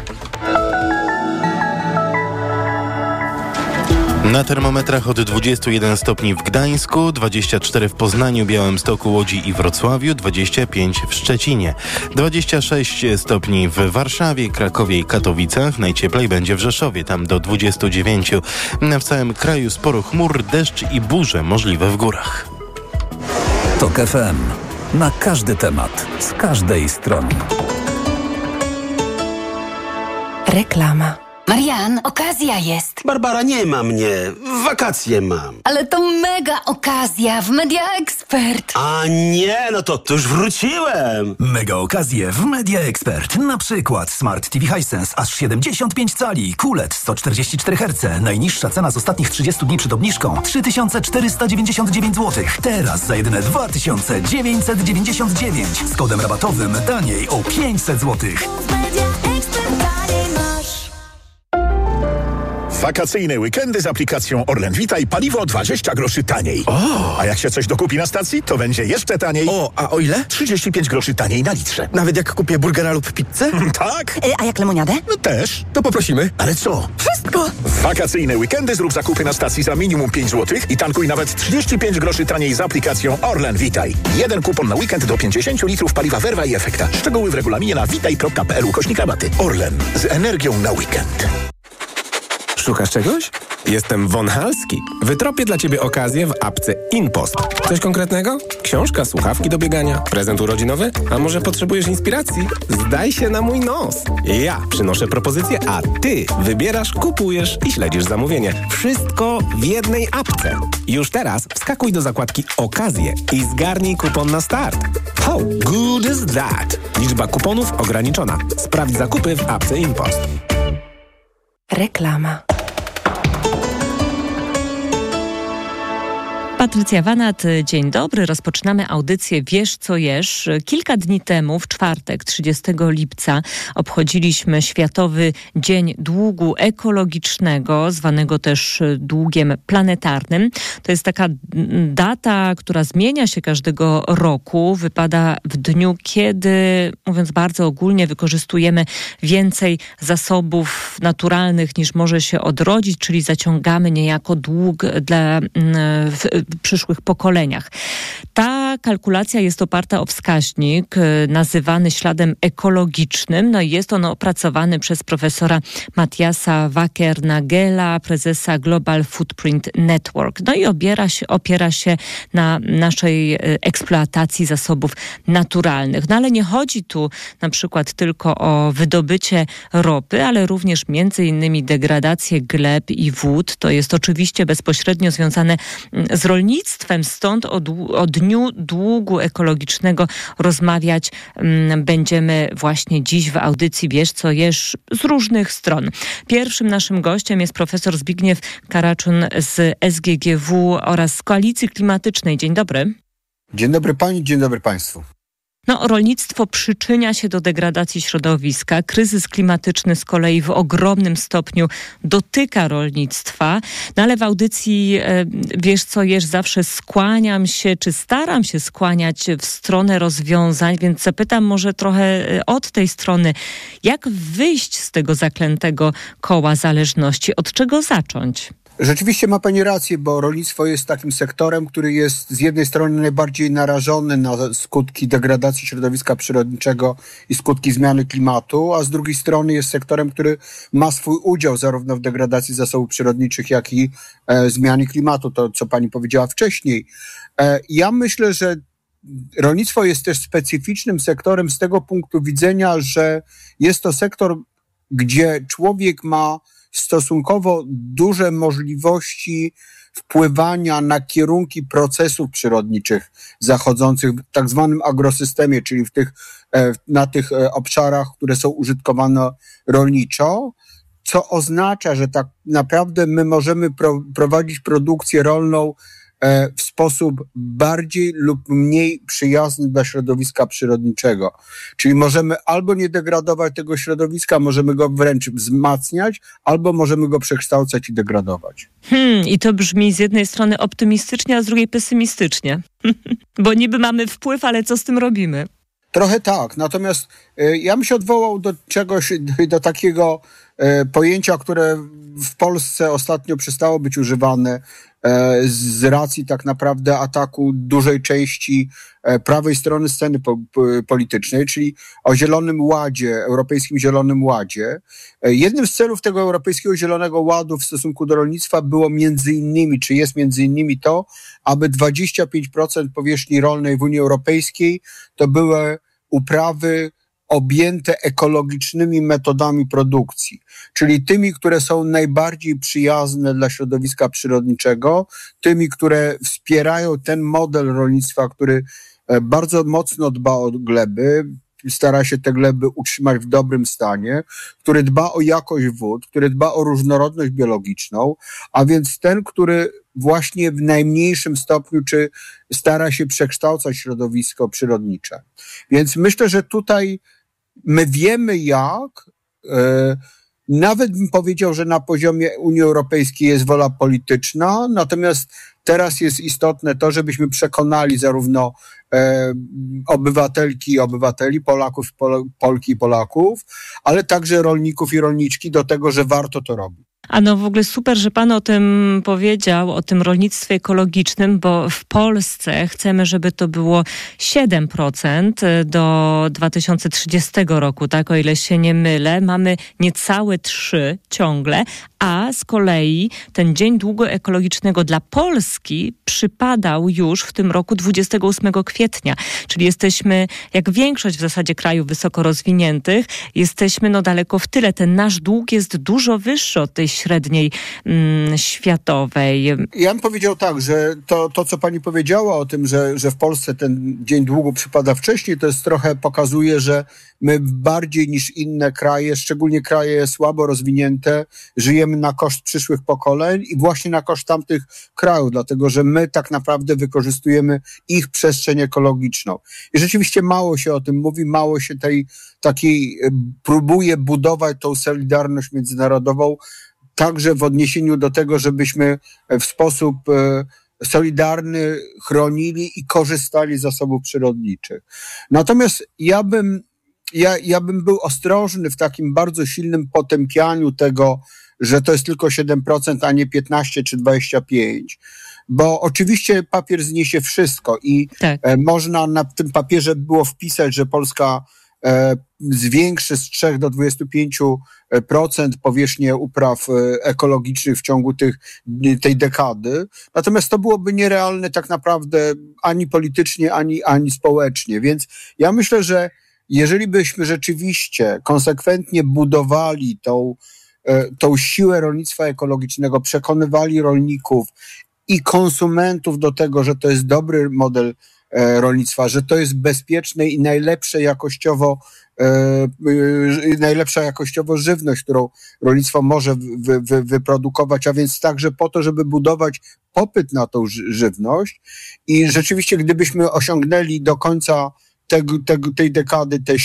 Na termometrach od 21 stopni w Gdańsku, 24 w Poznaniu, Białymstoku, Łodzi i Wrocławiu, 25 w Szczecinie, 26 stopni w Warszawie, Krakowie i Katowicach, najcieplej będzie w Rzeszowie, tam do 29. W całym kraju sporo chmur, deszcz i burze możliwe w górach. TOG FM. Na każdy temat, z każdej strony. Reklama. Marian, okazja jest. Barbara, nie ma mnie. Wakacje mam. Ale to mega okazja w Media Expert. A nie, no to już wróciłem. Mega okazje w Media Expert. Na przykład Smart TV Hisense aż 75 cali, QLED 144 Hz. Najniższa cena z ostatnich 30 dni przed obniżką 3499 zł. Teraz za jedyne 2999. Z kodem rabatowym taniej o 500 zł. Wakacyjne weekendy z aplikacją Orlen Witaj paliwo 20 groszy taniej. O! A jak się coś dokupi na stacji, to będzie jeszcze taniej. O, a o ile? 35 groszy taniej na litrze. Nawet jak kupię burgera lub pizzę? Tak. A jak lemoniadę? No też. To poprosimy. Ale co? Wszystko! W wakacyjne weekendy zrób zakupy na stacji za minimum 5 zł i tankuj nawet 35 groszy taniej z aplikacją Orlen Witaj. Jeden kupon na weekend do 50 litrów paliwa Verwa i Efekta. Szczegóły w regulaminie na witaj.pl/rabaty. Orlen. Z energią na weekend. Szukasz czegoś? Jestem Von Halski. Wytropię dla Ciebie okazję w apce InPost. Coś konkretnego? Książka, słuchawki do biegania, prezent urodzinowy? A może potrzebujesz inspiracji? Zdaj się na mój nos. Ja przynoszę propozycję, a Ty wybierasz, kupujesz i śledzisz zamówienie. Wszystko w jednej apce. Już teraz wskakuj do zakładki Okazje i zgarnij kupon na start. How good is that? Liczba kuponów ograniczona. Sprawdź zakupy w apce InPost. Reklama. Patrycja Wanat, dzień dobry. Rozpoczynamy audycję Wiesz co jesz. Kilka dni temu, w czwartek, 30 lipca, obchodziliśmy Światowy Dzień Długu Ekologicznego, zwanego też długiem planetarnym. To jest taka data, która zmienia się każdego roku. Wypada w dniu, kiedy, mówiąc bardzo ogólnie, wykorzystujemy więcej zasobów naturalnych niż może się odrodzić, czyli zaciągamy niejako dług dla w przyszłych pokoleniach. Ta kalkulacja jest oparta o wskaźnik nazywany śladem ekologicznym. No i jest on opracowany przez profesora Matthiasa Wackernagela, prezesa Global Footprint Network. No i opiera się na naszej eksploatacji zasobów naturalnych. No ale nie chodzi tu na przykład tylko o wydobycie ropy, ale również między innymi degradację gleb i wód. To jest oczywiście bezpośrednio związane z rolnictwem, stąd o Dniu Długu Ekologicznego rozmawiać będziemy właśnie dziś w audycji Wiesz co jesz z różnych stron. Pierwszym naszym gościem jest profesor Zbigniew Karaczun z SGGW oraz z Koalicji Klimatycznej. Dzień dobry. Dzień dobry pani, dzień dobry państwu. No, rolnictwo przyczynia się do degradacji środowiska. Kryzys klimatyczny z kolei w ogromnym stopniu dotyka rolnictwa. No ale w audycji Wiesz co jesz zawsze skłaniam się, czy staram się skłaniać w stronę rozwiązań, więc zapytam może trochę od tej strony. Jak wyjść z tego zaklętego koła zależności? Od czego zacząć? Rzeczywiście ma pani rację, bo rolnictwo jest takim sektorem, który jest z jednej strony najbardziej narażony na skutki degradacji środowiska przyrodniczego i skutki zmiany klimatu, a z drugiej strony jest sektorem, który ma swój udział zarówno w degradacji zasobów przyrodniczych, jak i zmianie klimatu, to co pani powiedziała wcześniej. Ja myślę, że rolnictwo jest też specyficznym sektorem z tego punktu widzenia, że jest to sektor, gdzie człowiek ma stosunkowo duże możliwości wpływania na kierunki procesów przyrodniczych zachodzących w tak zwanym agrosystemie, czyli na tych obszarach, które są użytkowane rolniczo, co oznacza, że tak naprawdę my możemy prowadzić produkcję rolną w sposób bardziej lub mniej przyjazny dla środowiska przyrodniczego. Czyli możemy albo nie degradować tego środowiska, możemy go wręcz wzmacniać, albo możemy go przekształcać i degradować. I to brzmi z jednej strony optymistycznie, a z drugiej pesymistycznie. Bo niby mamy wpływ, ale co z tym robimy? Trochę tak, natomiast ja bym się odwołał do czegoś, do takiego pojęcia, które w Polsce ostatnio przestało być używane z racji tak naprawdę ataku dużej części prawej strony sceny politycznej, czyli o Zielonym Ładzie, Europejskim Zielonym Ładzie. Jednym z celów tego Europejskiego Zielonego Ładu w stosunku do rolnictwa było jest między innymi to, aby 25% powierzchni rolnej w Unii Europejskiej to były uprawy objęte ekologicznymi metodami produkcji, czyli tymi, które są najbardziej przyjazne dla środowiska przyrodniczego, tymi, które wspierają ten model rolnictwa, który bardzo mocno dba o gleby, stara się te gleby utrzymać w dobrym stanie, który dba o jakość wód, który dba o różnorodność biologiczną, a więc ten, który właśnie w najmniejszym stopniu stara się przekształcać środowisko przyrodnicze. Więc myślę, że tutaj my wiemy jak, nawet bym powiedział, że na poziomie Unii Europejskiej jest wola polityczna, natomiast teraz jest istotne to, żebyśmy przekonali zarówno obywatelki i obywateli, Polaków, Polki i Polaków, ale także rolników i rolniczki do tego, że warto to robić. A no w ogóle super, że pan o tym powiedział, o tym rolnictwie ekologicznym, bo w Polsce chcemy, żeby to było 7% do 2030 roku, tak, o ile się nie mylę. Mamy niecałe 3 ciągle, a z kolei ten Dzień Długu Ekologicznego dla Polski przypadał już w tym roku 28 kwietnia, czyli jesteśmy, jak większość w zasadzie krajów wysoko rozwiniętych, jesteśmy daleko w tyle. Ten nasz dług jest dużo wyższy od tej średniej światowej. Ja bym powiedział tak, że to co pani powiedziała o tym, że w Polsce ten Dzień Długu przypada wcześniej, to jest trochę pokazuje, że my bardziej niż inne kraje, szczególnie kraje słabo rozwinięte, żyjemy na koszt przyszłych pokoleń i właśnie na koszt tamtych krajów, dlatego że my tak naprawdę wykorzystujemy ich przestrzeń ekologiczną. I rzeczywiście mało się o tym mówi, mało się takiej próbuje budować tą solidarność międzynarodową, także w odniesieniu do tego, żebyśmy w sposób solidarny chronili i korzystali z zasobów przyrodniczych. Natomiast ja bym był ostrożny w takim bardzo silnym potępianiu tego, że to jest tylko 7%, a nie 15 czy 25%, bo oczywiście papier zniesie wszystko i można na tym papierze było wpisać, że Polska zwiększy z 3 do 25% powierzchnię upraw ekologicznych w ciągu tej dekady. Natomiast to byłoby nierealne tak naprawdę ani politycznie, ani społecznie. Więc ja myślę, że jeżeli byśmy rzeczywiście konsekwentnie budowali tą siłę rolnictwa ekologicznego, przekonywali rolników i konsumentów do tego, że to jest dobry model rolnictwa, że to jest bezpieczne i najlepsza jakościowo żywność, którą rolnictwo może wyprodukować, a więc także po to, żeby budować popyt na tą żywność i rzeczywiście gdybyśmy osiągnęli do końca tej dekady te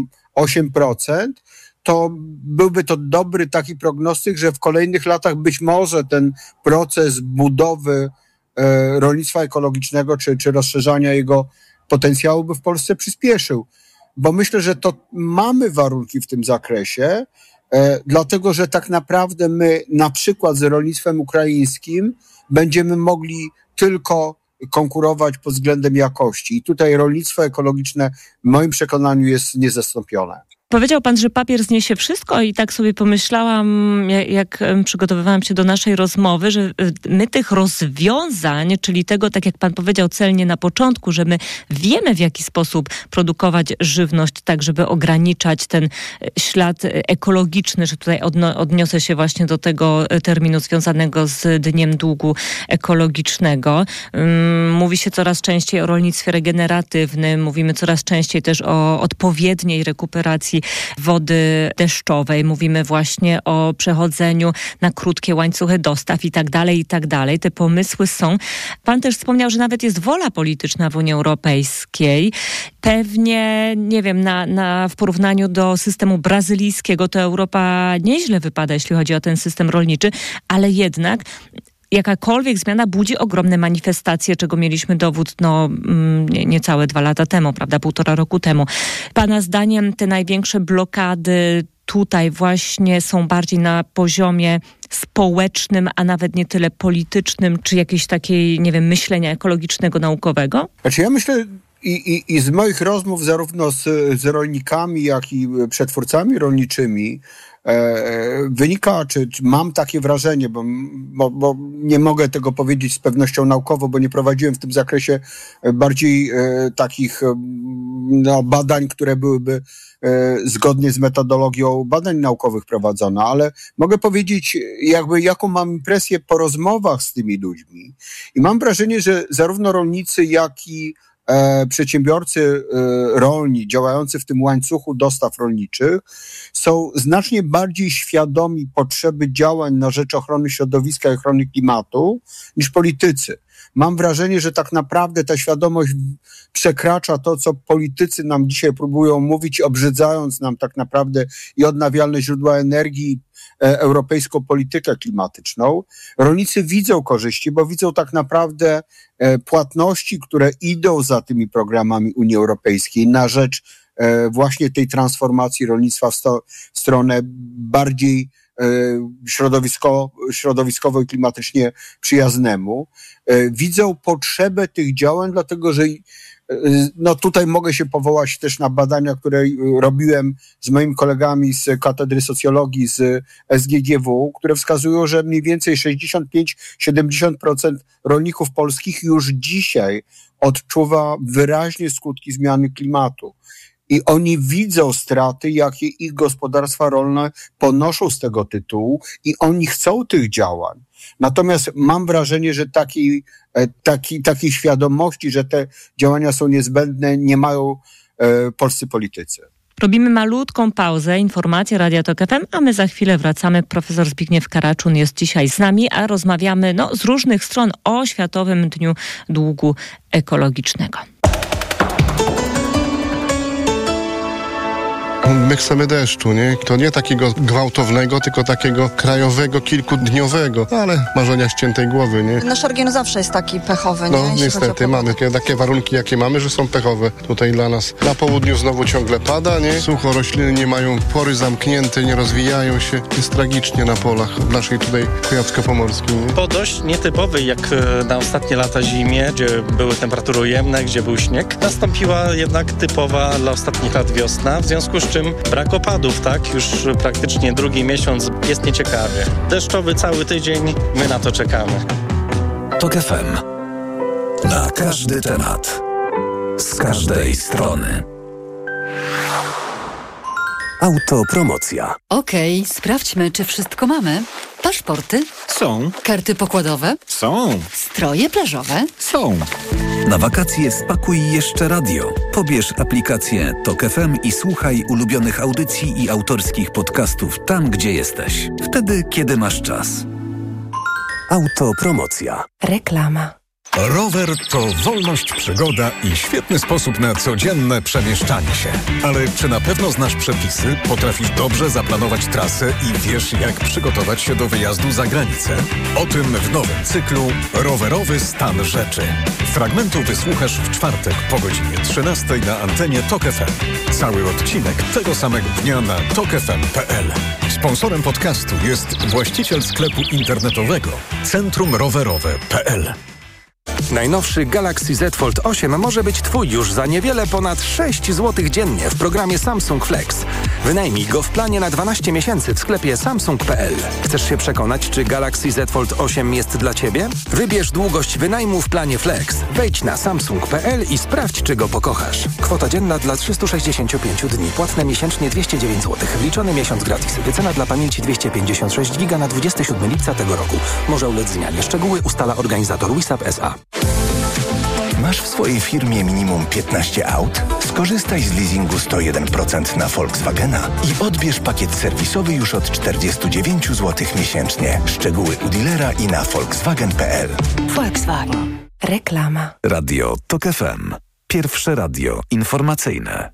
7-8%, to byłby to dobry taki prognostyk, że w kolejnych latach być może ten proces budowy rolnictwa ekologicznego czy rozszerzania jego potencjału by w Polsce przyspieszył. Bo myślę, że to mamy warunki w tym zakresie, dlatego że tak naprawdę my na przykład z rolnictwem ukraińskim będziemy mogli tylko konkurować pod względem jakości. I tutaj rolnictwo ekologiczne w moim przekonaniu jest niezastąpione. Powiedział pan, że papier zniesie wszystko i tak sobie pomyślałam, jak przygotowywałam się do naszej rozmowy, że my tych rozwiązań, czyli tego, tak jak pan powiedział celnie na początku, że my wiemy w jaki sposób produkować żywność tak, żeby ograniczać ten ślad ekologiczny, że tutaj odniosę się właśnie do tego terminu związanego z Dniem Długu Ekologicznego. Mówi się coraz częściej o rolnictwie regeneratywnym, mówimy coraz częściej też o odpowiedniej rekuperacji wody deszczowej. Mówimy właśnie o przechodzeniu na krótkie łańcuchy dostaw i tak dalej, i tak dalej. Te pomysły są. Pan też wspomniał, że nawet jest wola polityczna w Unii Europejskiej. Pewnie, nie wiem, w porównaniu do systemu brazylijskiego to Europa nieźle wypada, jeśli chodzi o ten system rolniczy, ale jednak jakakolwiek zmiana budzi ogromne manifestacje, czego mieliśmy dowód niecałe 2 lata temu, prawda, 1,5 roku temu. Pana zdaniem te największe blokady tutaj właśnie są bardziej na poziomie społecznym, a nawet nie tyle politycznym, czy jakiejś takiej, nie wiem, myślenia ekologicznego, naukowego? Znaczy ja myślę i z moich rozmów zarówno z rolnikami, jak i przetwórcami rolniczymi wynika, czy mam takie wrażenie, bo nie mogę tego powiedzieć z pewnością naukową, bo nie prowadziłem w tym zakresie bardziej takich badań, które byłyby zgodnie z metodologią badań naukowych prowadzone, ale mogę powiedzieć jaką mam impresję po rozmowach z tymi ludźmi i mam wrażenie, że zarówno rolnicy, jak i przedsiębiorcy rolni działający w tym łańcuchu dostaw rolniczych są znacznie bardziej świadomi potrzeby działań na rzecz ochrony środowiska i ochrony klimatu niż politycy. Mam wrażenie, że tak naprawdę ta świadomość przekracza to, co politycy nam dzisiaj próbują mówić, obrzydzając nam tak naprawdę i odnawialne źródła energii, europejską politykę klimatyczną. Rolnicy widzą korzyści, bo widzą tak naprawdę płatności, które idą za tymi programami Unii Europejskiej na rzecz właśnie tej transformacji rolnictwa w stronę bardziej środowiskowo i klimatycznie przyjaznemu. Widzą potrzebę tych działań, dlatego że tutaj mogę się powołać też na badania, które robiłem z moimi kolegami z Katedry Socjologii z SGGW, które wskazują, że mniej więcej 65-70% rolników polskich już dzisiaj odczuwa wyraźnie skutki zmiany klimatu. i oni widzą straty, jakie ich gospodarstwa rolne ponoszą z tego tytułu i oni chcą tych działań. Natomiast mam wrażenie, że takiej świadomości, że te działania są niezbędne, nie mają polscy politycy. Robimy malutką pauzę, informacje Radia Tok FM, a my za chwilę wracamy. Profesor Zbigniew Karaczun jest dzisiaj z nami, a rozmawiamy z różnych stron o Światowym Dniu Długu Ekologicznego. My chcemy deszczu, nie? To nie takiego gwałtownego, tylko takiego krajowego, kilkudniowego, ale marzenia ściętej głowy, nie? Nasz region zawsze jest taki pechowy, nie? No niestety, mamy takie warunki, jakie mamy, że są pechowe tutaj dla nas. Na południu znowu ciągle pada, nie? Sucho, rośliny nie mają pory zamknięte, nie rozwijają się. Jest tragicznie na polach w naszej tutaj kujawsko-pomorskiej, nie? Po dość nietypowej, jak na ostatnie lata zimie, gdzie były temperatury ujemne, gdzie był śnieg, nastąpiła jednak typowa dla ostatnich lat wiosna, w związku z czym brak opadów, tak? Już praktycznie drugi miesiąc jest nieciekawie. Deszczowy cały tydzień, my na to czekamy. Tok FM. Na każdy temat. Z każdej strony. Autopromocja. Okej, sprawdźmy, czy wszystko mamy. Paszporty? Są. Karty pokładowe? Są. Stroje plażowe? Są. Na wakacje spakuj jeszcze radio. Pobierz aplikację Tok FM i słuchaj ulubionych audycji i autorskich podcastów tam, gdzie jesteś. Wtedy, kiedy masz czas. Autopromocja. Reklama. Rower to wolność, przygoda i świetny sposób na codzienne przemieszczanie się. Ale czy na pewno znasz przepisy, potrafisz dobrze zaplanować trasę i wiesz, jak przygotować się do wyjazdu za granicę? O tym w nowym cyklu Rowerowy stan rzeczy. Fragmentu wysłuchasz w czwartek po godzinie 13 na antenie Tok FM. Cały odcinek tego samego dnia na tokfm.pl. Sponsorem podcastu jest właściciel sklepu internetowego centrumrowerowe.pl. Najnowszy Galaxy Z Fold 8 może być Twój już za niewiele ponad 6 zł dziennie w programie Samsung Flex. Wynajmij go w planie na 12 miesięcy w sklepie samsung.pl. Chcesz się przekonać, czy Galaxy Z Fold 8 jest dla Ciebie? Wybierz długość wynajmu w planie Flex. Wejdź na samsung.pl i sprawdź, czy go pokochasz. Kwota dzienna dla 365 dni. Płatne miesięcznie 209 zł. Wliczony miesiąc gratis. Wycena dla pamięci 256 GB na 27 lipca tego roku. Może ulec zmianie. Szczegóły ustala organizator WISAP S.A. Masz w swojej firmie minimum 15 aut? Skorzystaj z leasingu 101% na Volkswagena i odbierz pakiet serwisowy już od 49 zł miesięcznie. Szczegóły u dealera i na volkswagen.pl. Volkswagen. Reklama. Radio Tok FM. Pierwsze radio informacyjne.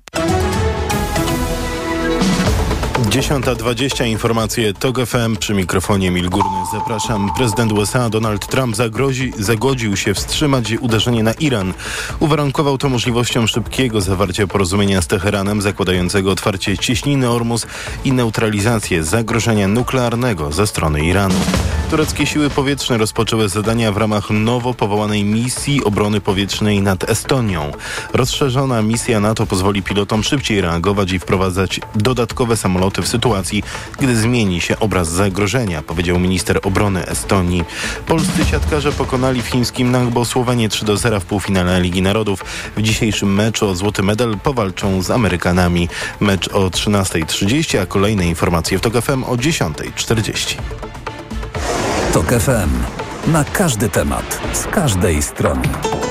10:20 informacje TOK FM, przy mikrofonie Emil Górny. Zapraszam. Prezydent USA Donald Trump zagodził się wstrzymać uderzenie na Iran. Uwarunkował to możliwością szybkiego zawarcia porozumienia z Teheranem zakładającego otwarcie cieśniny Ormus i neutralizację zagrożenia nuklearnego ze strony Iranu. Tureckie siły powietrzne rozpoczęły zadania w ramach nowo powołanej misji obrony powietrznej nad Estonią. Rozszerzona misja NATO pozwoli pilotom szybciej reagować i wprowadzać dodatkowe samoloty w sytuacji, gdy zmieni się obraz zagrożenia, powiedział minister obrony Estonii. Polscy siatkarze pokonali w chińskim Ningbo Słowenię 3-0 w półfinale Ligi Narodów. W dzisiejszym meczu o złoty medal powalczą z Amerykanami. Mecz o 13:30, a kolejne informacje w TOK FM o 10:40. Tok FM. Na każdy temat, z każdej strony.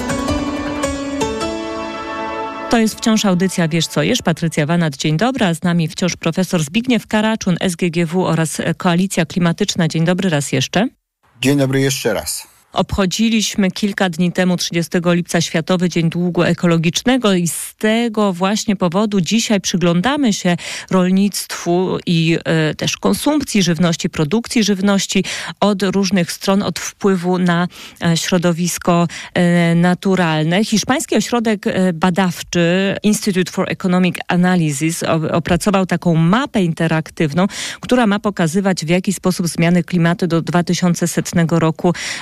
To jest wciąż audycja Wiesz co jesz? Patrycja Wanat, dzień dobry, a z nami wciąż profesor Zbigniew Karaczun, SGGW oraz Koalicja Klimatyczna. Dzień dobry raz jeszcze. Dzień dobry jeszcze raz. Obchodziliśmy kilka dni temu, 30 lipca, Światowy Dzień Długu Ekologicznego i z tego właśnie powodu dzisiaj przyglądamy się rolnictwu i też konsumpcji żywności, produkcji żywności od różnych stron, od wpływu na środowisko naturalne. Hiszpański ośrodek badawczy Institute for Economic Analysis opracował taką mapę interaktywną, która ma pokazywać, w jaki sposób zmiany klimatu do 2100 roku będą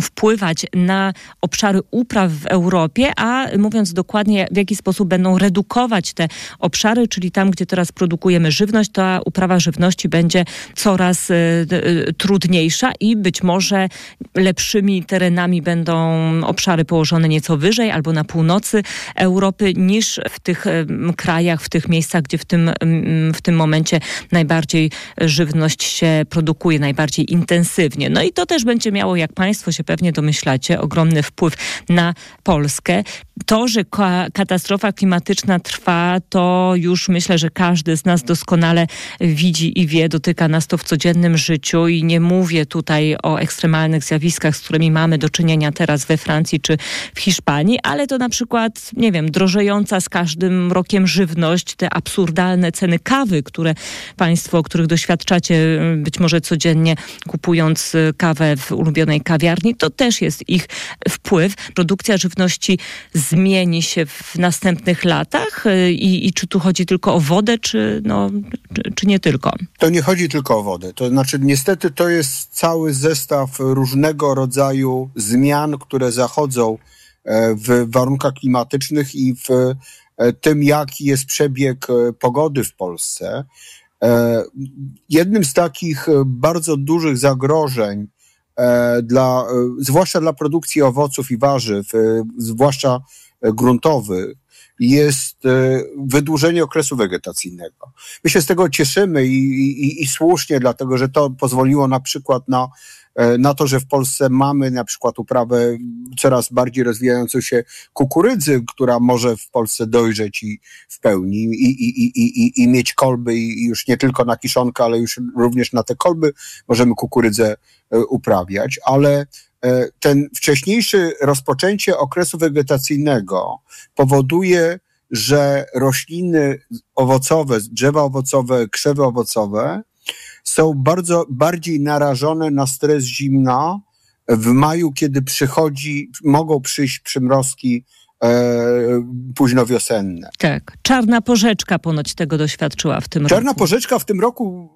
wpływać na obszary upraw w Europie, a mówiąc dokładnie, w jaki sposób będą redukować te obszary, czyli tam, gdzie teraz produkujemy żywność, ta uprawa żywności będzie coraz trudniejsza i być może lepszymi terenami będą obszary położone nieco wyżej albo na północy Europy niż w tych krajach, w tych miejscach, gdzie w tym momencie najbardziej żywność się produkuje, najbardziej intensywnie. No i to też będzie miało, jak Państwo się pewnie domyślacie, ogromny wpływ na Polskę. To, że katastrofa klimatyczna trwa, to już myślę, że każdy z nas doskonale widzi i wie, dotyka nas to w codziennym życiu i nie mówię tutaj o ekstremalnych zjawiskach, z którymi mamy do czynienia teraz we Francji czy w Hiszpanii, ale to na przykład, nie wiem, drożejąca z każdym rokiem żywność, te absurdalne ceny kawy, które Państwo, których doświadczacie być może codziennie kupując kawę w ulubionej kawiarni, to też jest ich wpływ. Produkcja żywności zmieni się w następnych latach i czy tu chodzi tylko o wodę, czy nie tylko? To nie chodzi tylko o wodę. To znaczy niestety to jest cały zestaw różnego rodzaju zmian, które zachodzą w warunkach klimatycznych i w tym, jaki jest przebieg pogody w Polsce. Jednym z takich bardzo dużych zagrożeń, zwłaszcza dla produkcji owoców i warzyw, zwłaszcza gruntowych, jest wydłużenie okresu wegetacyjnego. My się z tego cieszymy i słusznie, dlatego że to pozwoliło na przykład na to, że w Polsce mamy na przykład uprawę coraz bardziej rozwijającą się kukurydzy, która może w Polsce dojrzeć i w pełni i mieć kolby i już nie tylko na kiszonkę, ale już również na te kolby możemy kukurydzę uprawiać, ale ten wcześniejszy rozpoczęcie okresu wegetacyjnego powoduje, że rośliny owocowe, drzewa owocowe, krzewy owocowe są bardziej narażone na stres zimna w maju, kiedy mogą przyjść przymrozki późnowiosenne. Tak. Czarna porzeczka ponoć tego doświadczyła w tym roku. Czarna porzeczka w tym roku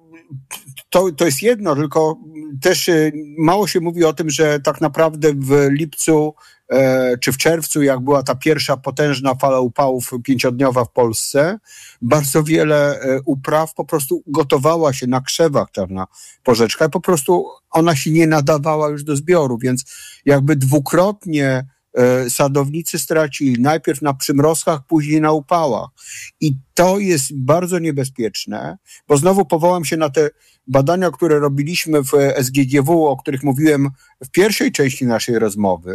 to jest jedno, tylko też mało się mówi o tym, że tak naprawdę w lipcu czy w czerwcu, jak była ta pierwsza potężna fala upałów 5-dniowa w Polsce, bardzo wiele upraw po prostu gotowała się na krzewach czarna porzeczka i po prostu ona się nie nadawała już do zbioru, więc jakby dwukrotnie sadownicy stracili, najpierw na przymrozkach, później na upałach. I to jest bardzo niebezpieczne, bo znowu powołam się na te badania, które robiliśmy w SGGW, o których mówiłem w pierwszej części naszej rozmowy.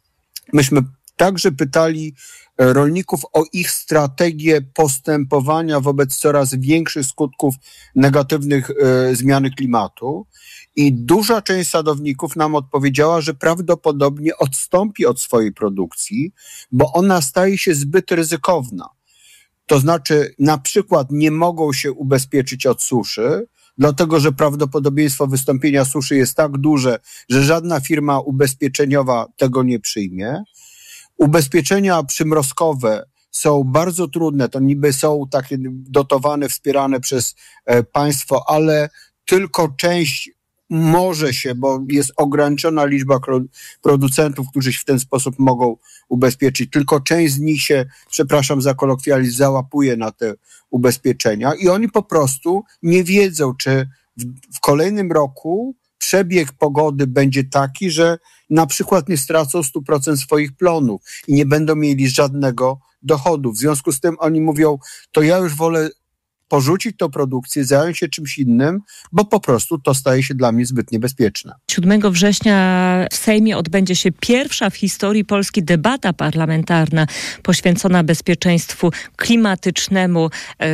Myśmy także pytali rolników o ich strategię postępowania wobec coraz większych skutków negatywnych zmiany klimatu i duża część sadowników nam odpowiedziała, że prawdopodobnie odstąpi od swojej produkcji, bo ona staje się zbyt ryzykowna. To znaczy na przykład nie mogą się ubezpieczyć od suszy, dlatego że prawdopodobieństwo wystąpienia suszy jest tak duże, że żadna firma ubezpieczeniowa tego nie przyjmie. Ubezpieczenia przymrozkowe są bardzo trudne, to niby są takie dotowane, wspierane przez państwo, ale tylko część może się, bo jest ograniczona liczba producentów, którzy w ten sposób mogą ubezpieczyć. Tylko część z nich się, przepraszam za kolokwializm, załapuje na te ubezpieczenia i oni po prostu nie wiedzą, czy w kolejnym roku przebieg pogody będzie taki, że na przykład nie stracą 100% swoich plonów i nie będą mieli żadnego dochodu. W związku z tym oni mówią, to ja już wolę porzucić tą produkcję, zająć się czymś innym, bo po prostu to staje się dla mnie zbyt niebezpieczne. 7 września w Sejmie odbędzie się pierwsza w historii Polski debata parlamentarna poświęcona bezpieczeństwu klimatycznemu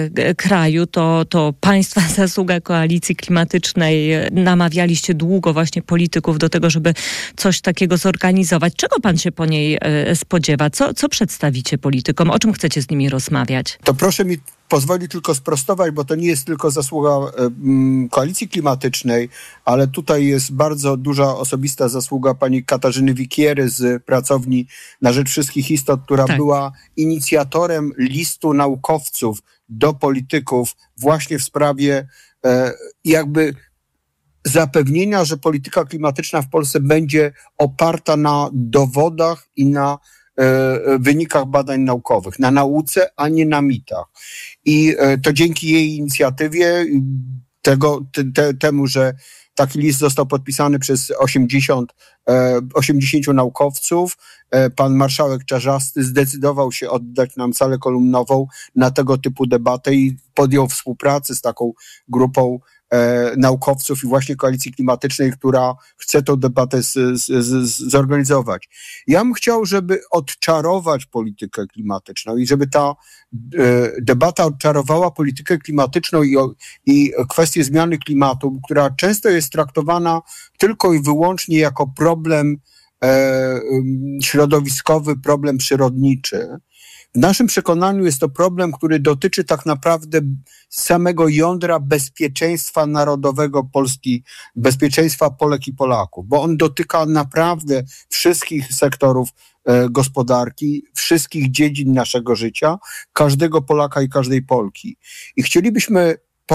kraju. To państwa zasługa koalicji klimatycznej. Namawialiście długo właśnie polityków do tego, żeby coś takiego zorganizować. Czego pan się po niej spodziewa? Co przedstawicie politykom? O czym chcecie z nimi rozmawiać? To proszę mi pozwoli tylko sprostować, bo to nie jest tylko zasługa koalicji klimatycznej, ale tutaj jest bardzo duża osobista zasługa pani Katarzyny Wikiery z Pracowni na Rzecz Wszystkich Istot, która była inicjatorem listu naukowców do polityków właśnie w sprawie jakby zapewnienia, że polityka klimatyczna w Polsce będzie oparta na dowodach i na wynikach badań naukowych, na nauce, a nie na mitach. I to dzięki jej inicjatywie, temu, że taki list został podpisany przez 80 naukowców, pan marszałek Czarzasty zdecydował się oddać nam salę kolumnową na tego typu debatę i podjął współpracę z taką grupą naukowców i właśnie Koalicji Klimatycznej, która chce tę debatę zorganizować. Ja bym chciał, żeby odczarować politykę klimatyczną i żeby ta debata odczarowała politykę klimatyczną i kwestię zmiany klimatu, która często jest traktowana tylko i wyłącznie jako problem środowiskowy, problem przyrodniczy. W naszym przekonaniu jest to problem, który dotyczy tak naprawdę samego jądra bezpieczeństwa narodowego Polski, bezpieczeństwa Polek i Polaków, bo on dotyka naprawdę wszystkich sektorów gospodarki, wszystkich dziedzin naszego życia, każdego Polaka i każdej Polki. I chcielibyśmy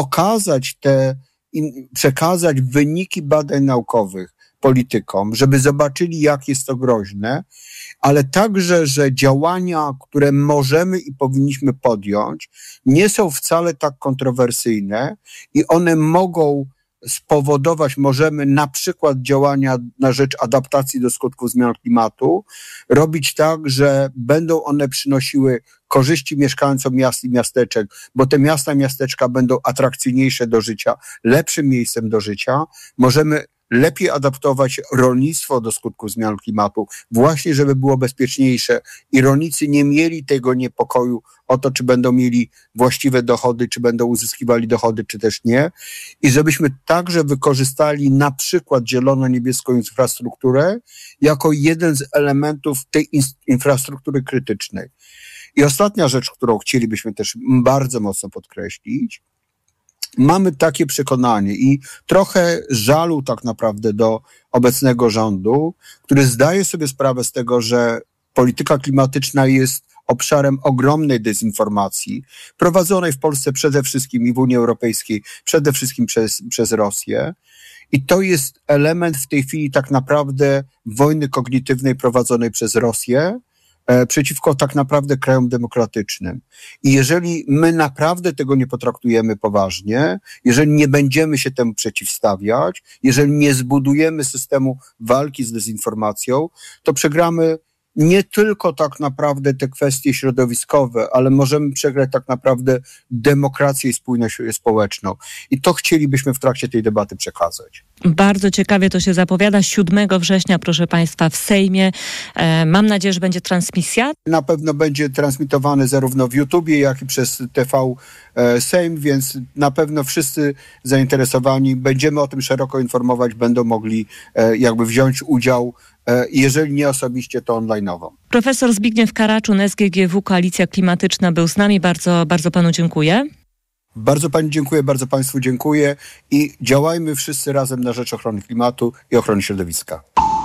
przekazać wyniki badań naukowych politykom, żeby zobaczyli, jak jest to groźne, ale także, że działania, które możemy i powinniśmy podjąć, nie są wcale tak kontrowersyjne i one możemy na przykład działania na rzecz adaptacji do skutków zmian klimatu robić tak, że będą one przynosiły korzyści mieszkańcom miast i miasteczek, bo te miasta i miasteczka będą atrakcyjniejsze do życia, lepszym miejscem do życia. Możemy lepiej adaptować rolnictwo do skutków zmian klimatu, właśnie żeby było bezpieczniejsze i rolnicy nie mieli tego niepokoju o to, czy będą mieli właściwe dochody, czy będą uzyskiwali dochody, czy też nie. I żebyśmy także wykorzystali na przykład zielono-niebieską infrastrukturę jako jeden z elementów tej infrastruktury krytycznej. I ostatnia rzecz, którą chcielibyśmy też bardzo mocno podkreślić, mamy takie przekonanie i trochę żalu tak naprawdę do obecnego rządu, który zdaje sobie sprawę z tego, że polityka klimatyczna jest obszarem ogromnej dezinformacji, prowadzonej w Polsce przede wszystkim i w Unii Europejskiej, przede wszystkim przez Rosję. I to jest element w tej chwili tak naprawdę wojny kognitywnej prowadzonej przez Rosję przeciwko tak naprawdę krajom demokratycznym. I jeżeli my naprawdę tego nie potraktujemy poważnie, jeżeli nie będziemy się temu przeciwstawiać, jeżeli nie zbudujemy systemu walki z dezinformacją, to przegramy nie tylko tak naprawdę te kwestie środowiskowe, ale możemy przegrać tak naprawdę demokrację i spójność społeczną. I to chcielibyśmy w trakcie tej debaty przekazać. Bardzo ciekawie to się zapowiada. 7 września, proszę Państwa, w Sejmie. Mam nadzieję, że będzie transmisja. Na pewno będzie transmitowany zarówno w YouTubie, jak i przez TV Sejm, więc na pewno wszyscy zainteresowani będziemy o tym szeroko informować, będą mogli jakby wziąć udział, jeżeli nie osobiście, to online'owo. Profesor Zbigniew Karaczun, SGGW, Koalicja Klimatyczna, był z nami. Bardzo, bardzo panu dziękuję. Bardzo pani dziękuję, bardzo państwu dziękuję i działajmy wszyscy razem na rzecz ochrony klimatu i ochrony środowiska.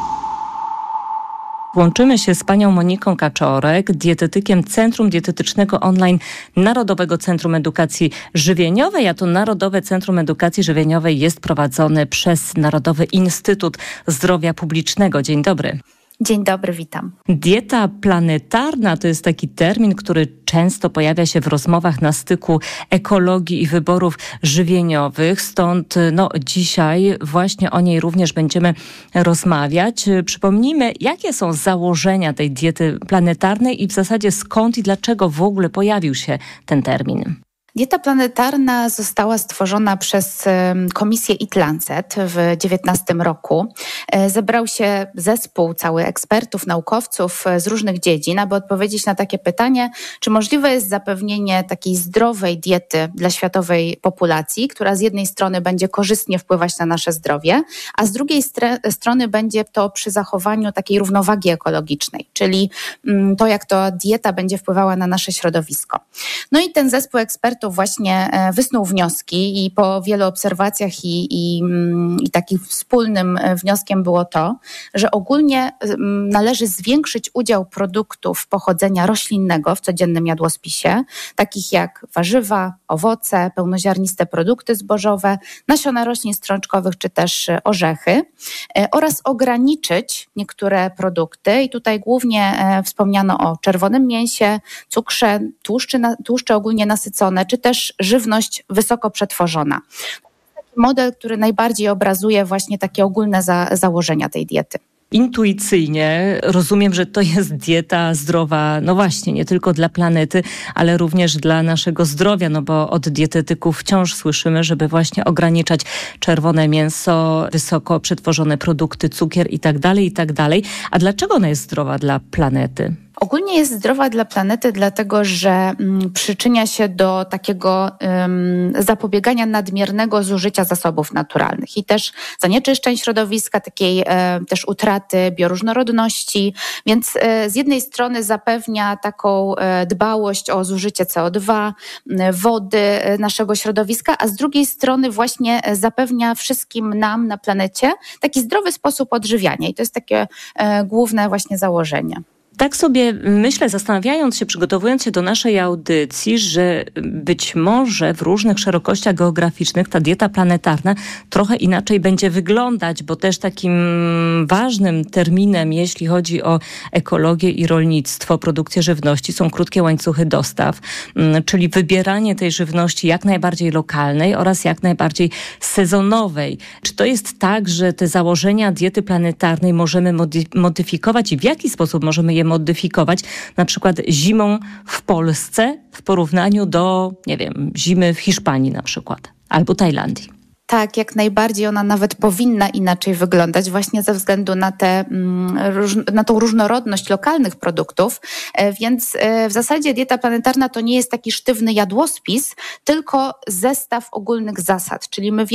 Łączymy się z panią Moniką Kaczorek, dietetykiem Centrum Dietetycznego Online Narodowego Centrum Edukacji Żywieniowej, a to Narodowe Centrum Edukacji Żywieniowej jest prowadzone przez Narodowy Instytut Zdrowia Publicznego. Dzień dobry. Dzień dobry, witam. Dieta planetarna to jest taki termin, który często pojawia się w rozmowach na styku ekologii i wyborów żywieniowych. Stąd dzisiaj właśnie o niej również będziemy rozmawiać. Przypomnijmy, jakie są założenia tej diety planetarnej i w zasadzie skąd i dlaczego w ogóle pojawił się ten termin. Dieta planetarna została stworzona przez komisję Eat Lancet w 2019 roku. Zebrał się zespół cały ekspertów, naukowców z różnych dziedzin, aby odpowiedzieć na takie pytanie, czy możliwe jest zapewnienie takiej zdrowej diety dla światowej populacji, która z jednej strony będzie korzystnie wpływać na nasze zdrowie, a z drugiej strony będzie to przy zachowaniu takiej równowagi ekologicznej, czyli to, jak to dieta będzie wpływała na nasze środowisko. No i ten zespół ekspertów ekspertów właśnie wysnuł wnioski i po wielu obserwacjach i takim wspólnym wnioskiem było to, że ogólnie należy zwiększyć udział produktów pochodzenia roślinnego w codziennym jadłospisie, takich jak warzywa, owoce, pełnoziarniste produkty zbożowe, nasiona roślin strączkowych czy też orzechy oraz ograniczyć niektóre produkty i tutaj głównie wspomniano o czerwonym mięsie, cukrze, tłuszcze ogólnie nasycone czy też żywność wysoko przetworzona. To jest taki model, który najbardziej obrazuje właśnie takie ogólne założenia tej diety. Intuicyjnie rozumiem, że to jest dieta zdrowa, no właśnie, nie tylko dla planety, ale również dla naszego zdrowia, no bo od dietetyków wciąż słyszymy, żeby właśnie ograniczać czerwone mięso, wysoko przetworzone produkty, cukier i tak dalej. A dlaczego ona jest zdrowa dla planety? Ogólnie jest zdrowa dla planety, dlatego że przyczynia się do takiego zapobiegania nadmiernego zużycia zasobów naturalnych i też zanieczyszczeń środowiska, takiej też utraty bioróżnorodności, więc z jednej strony zapewnia taką dbałość o zużycie CO2, wody naszego środowiska, a z drugiej strony właśnie zapewnia wszystkim nam na planecie taki zdrowy sposób odżywiania i to jest takie główne właśnie założenie. Tak sobie myślę, zastanawiając się, przygotowując się do naszej audycji, że być może w różnych szerokościach geograficznych ta dieta planetarna trochę inaczej będzie wyglądać, bo też takim ważnym terminem, jeśli chodzi o ekologię i rolnictwo, produkcję żywności, są krótkie łańcuchy dostaw, czyli wybieranie tej żywności jak najbardziej lokalnej oraz jak najbardziej sezonowej. Czy to jest tak, że te założenia diety planetarnej możemy modyfikować i w jaki sposób możemy je modyfikować, na przykład zimą w Polsce w porównaniu do, nie wiem, zimy w Hiszpanii na przykład, albo Tajlandii? Tak, jak najbardziej ona nawet powinna inaczej wyglądać właśnie ze względu na tą różnorodność lokalnych produktów, więc w zasadzie dieta planetarna to nie jest taki sztywny jadłospis, tylko zestaw ogólnych zasad, czyli my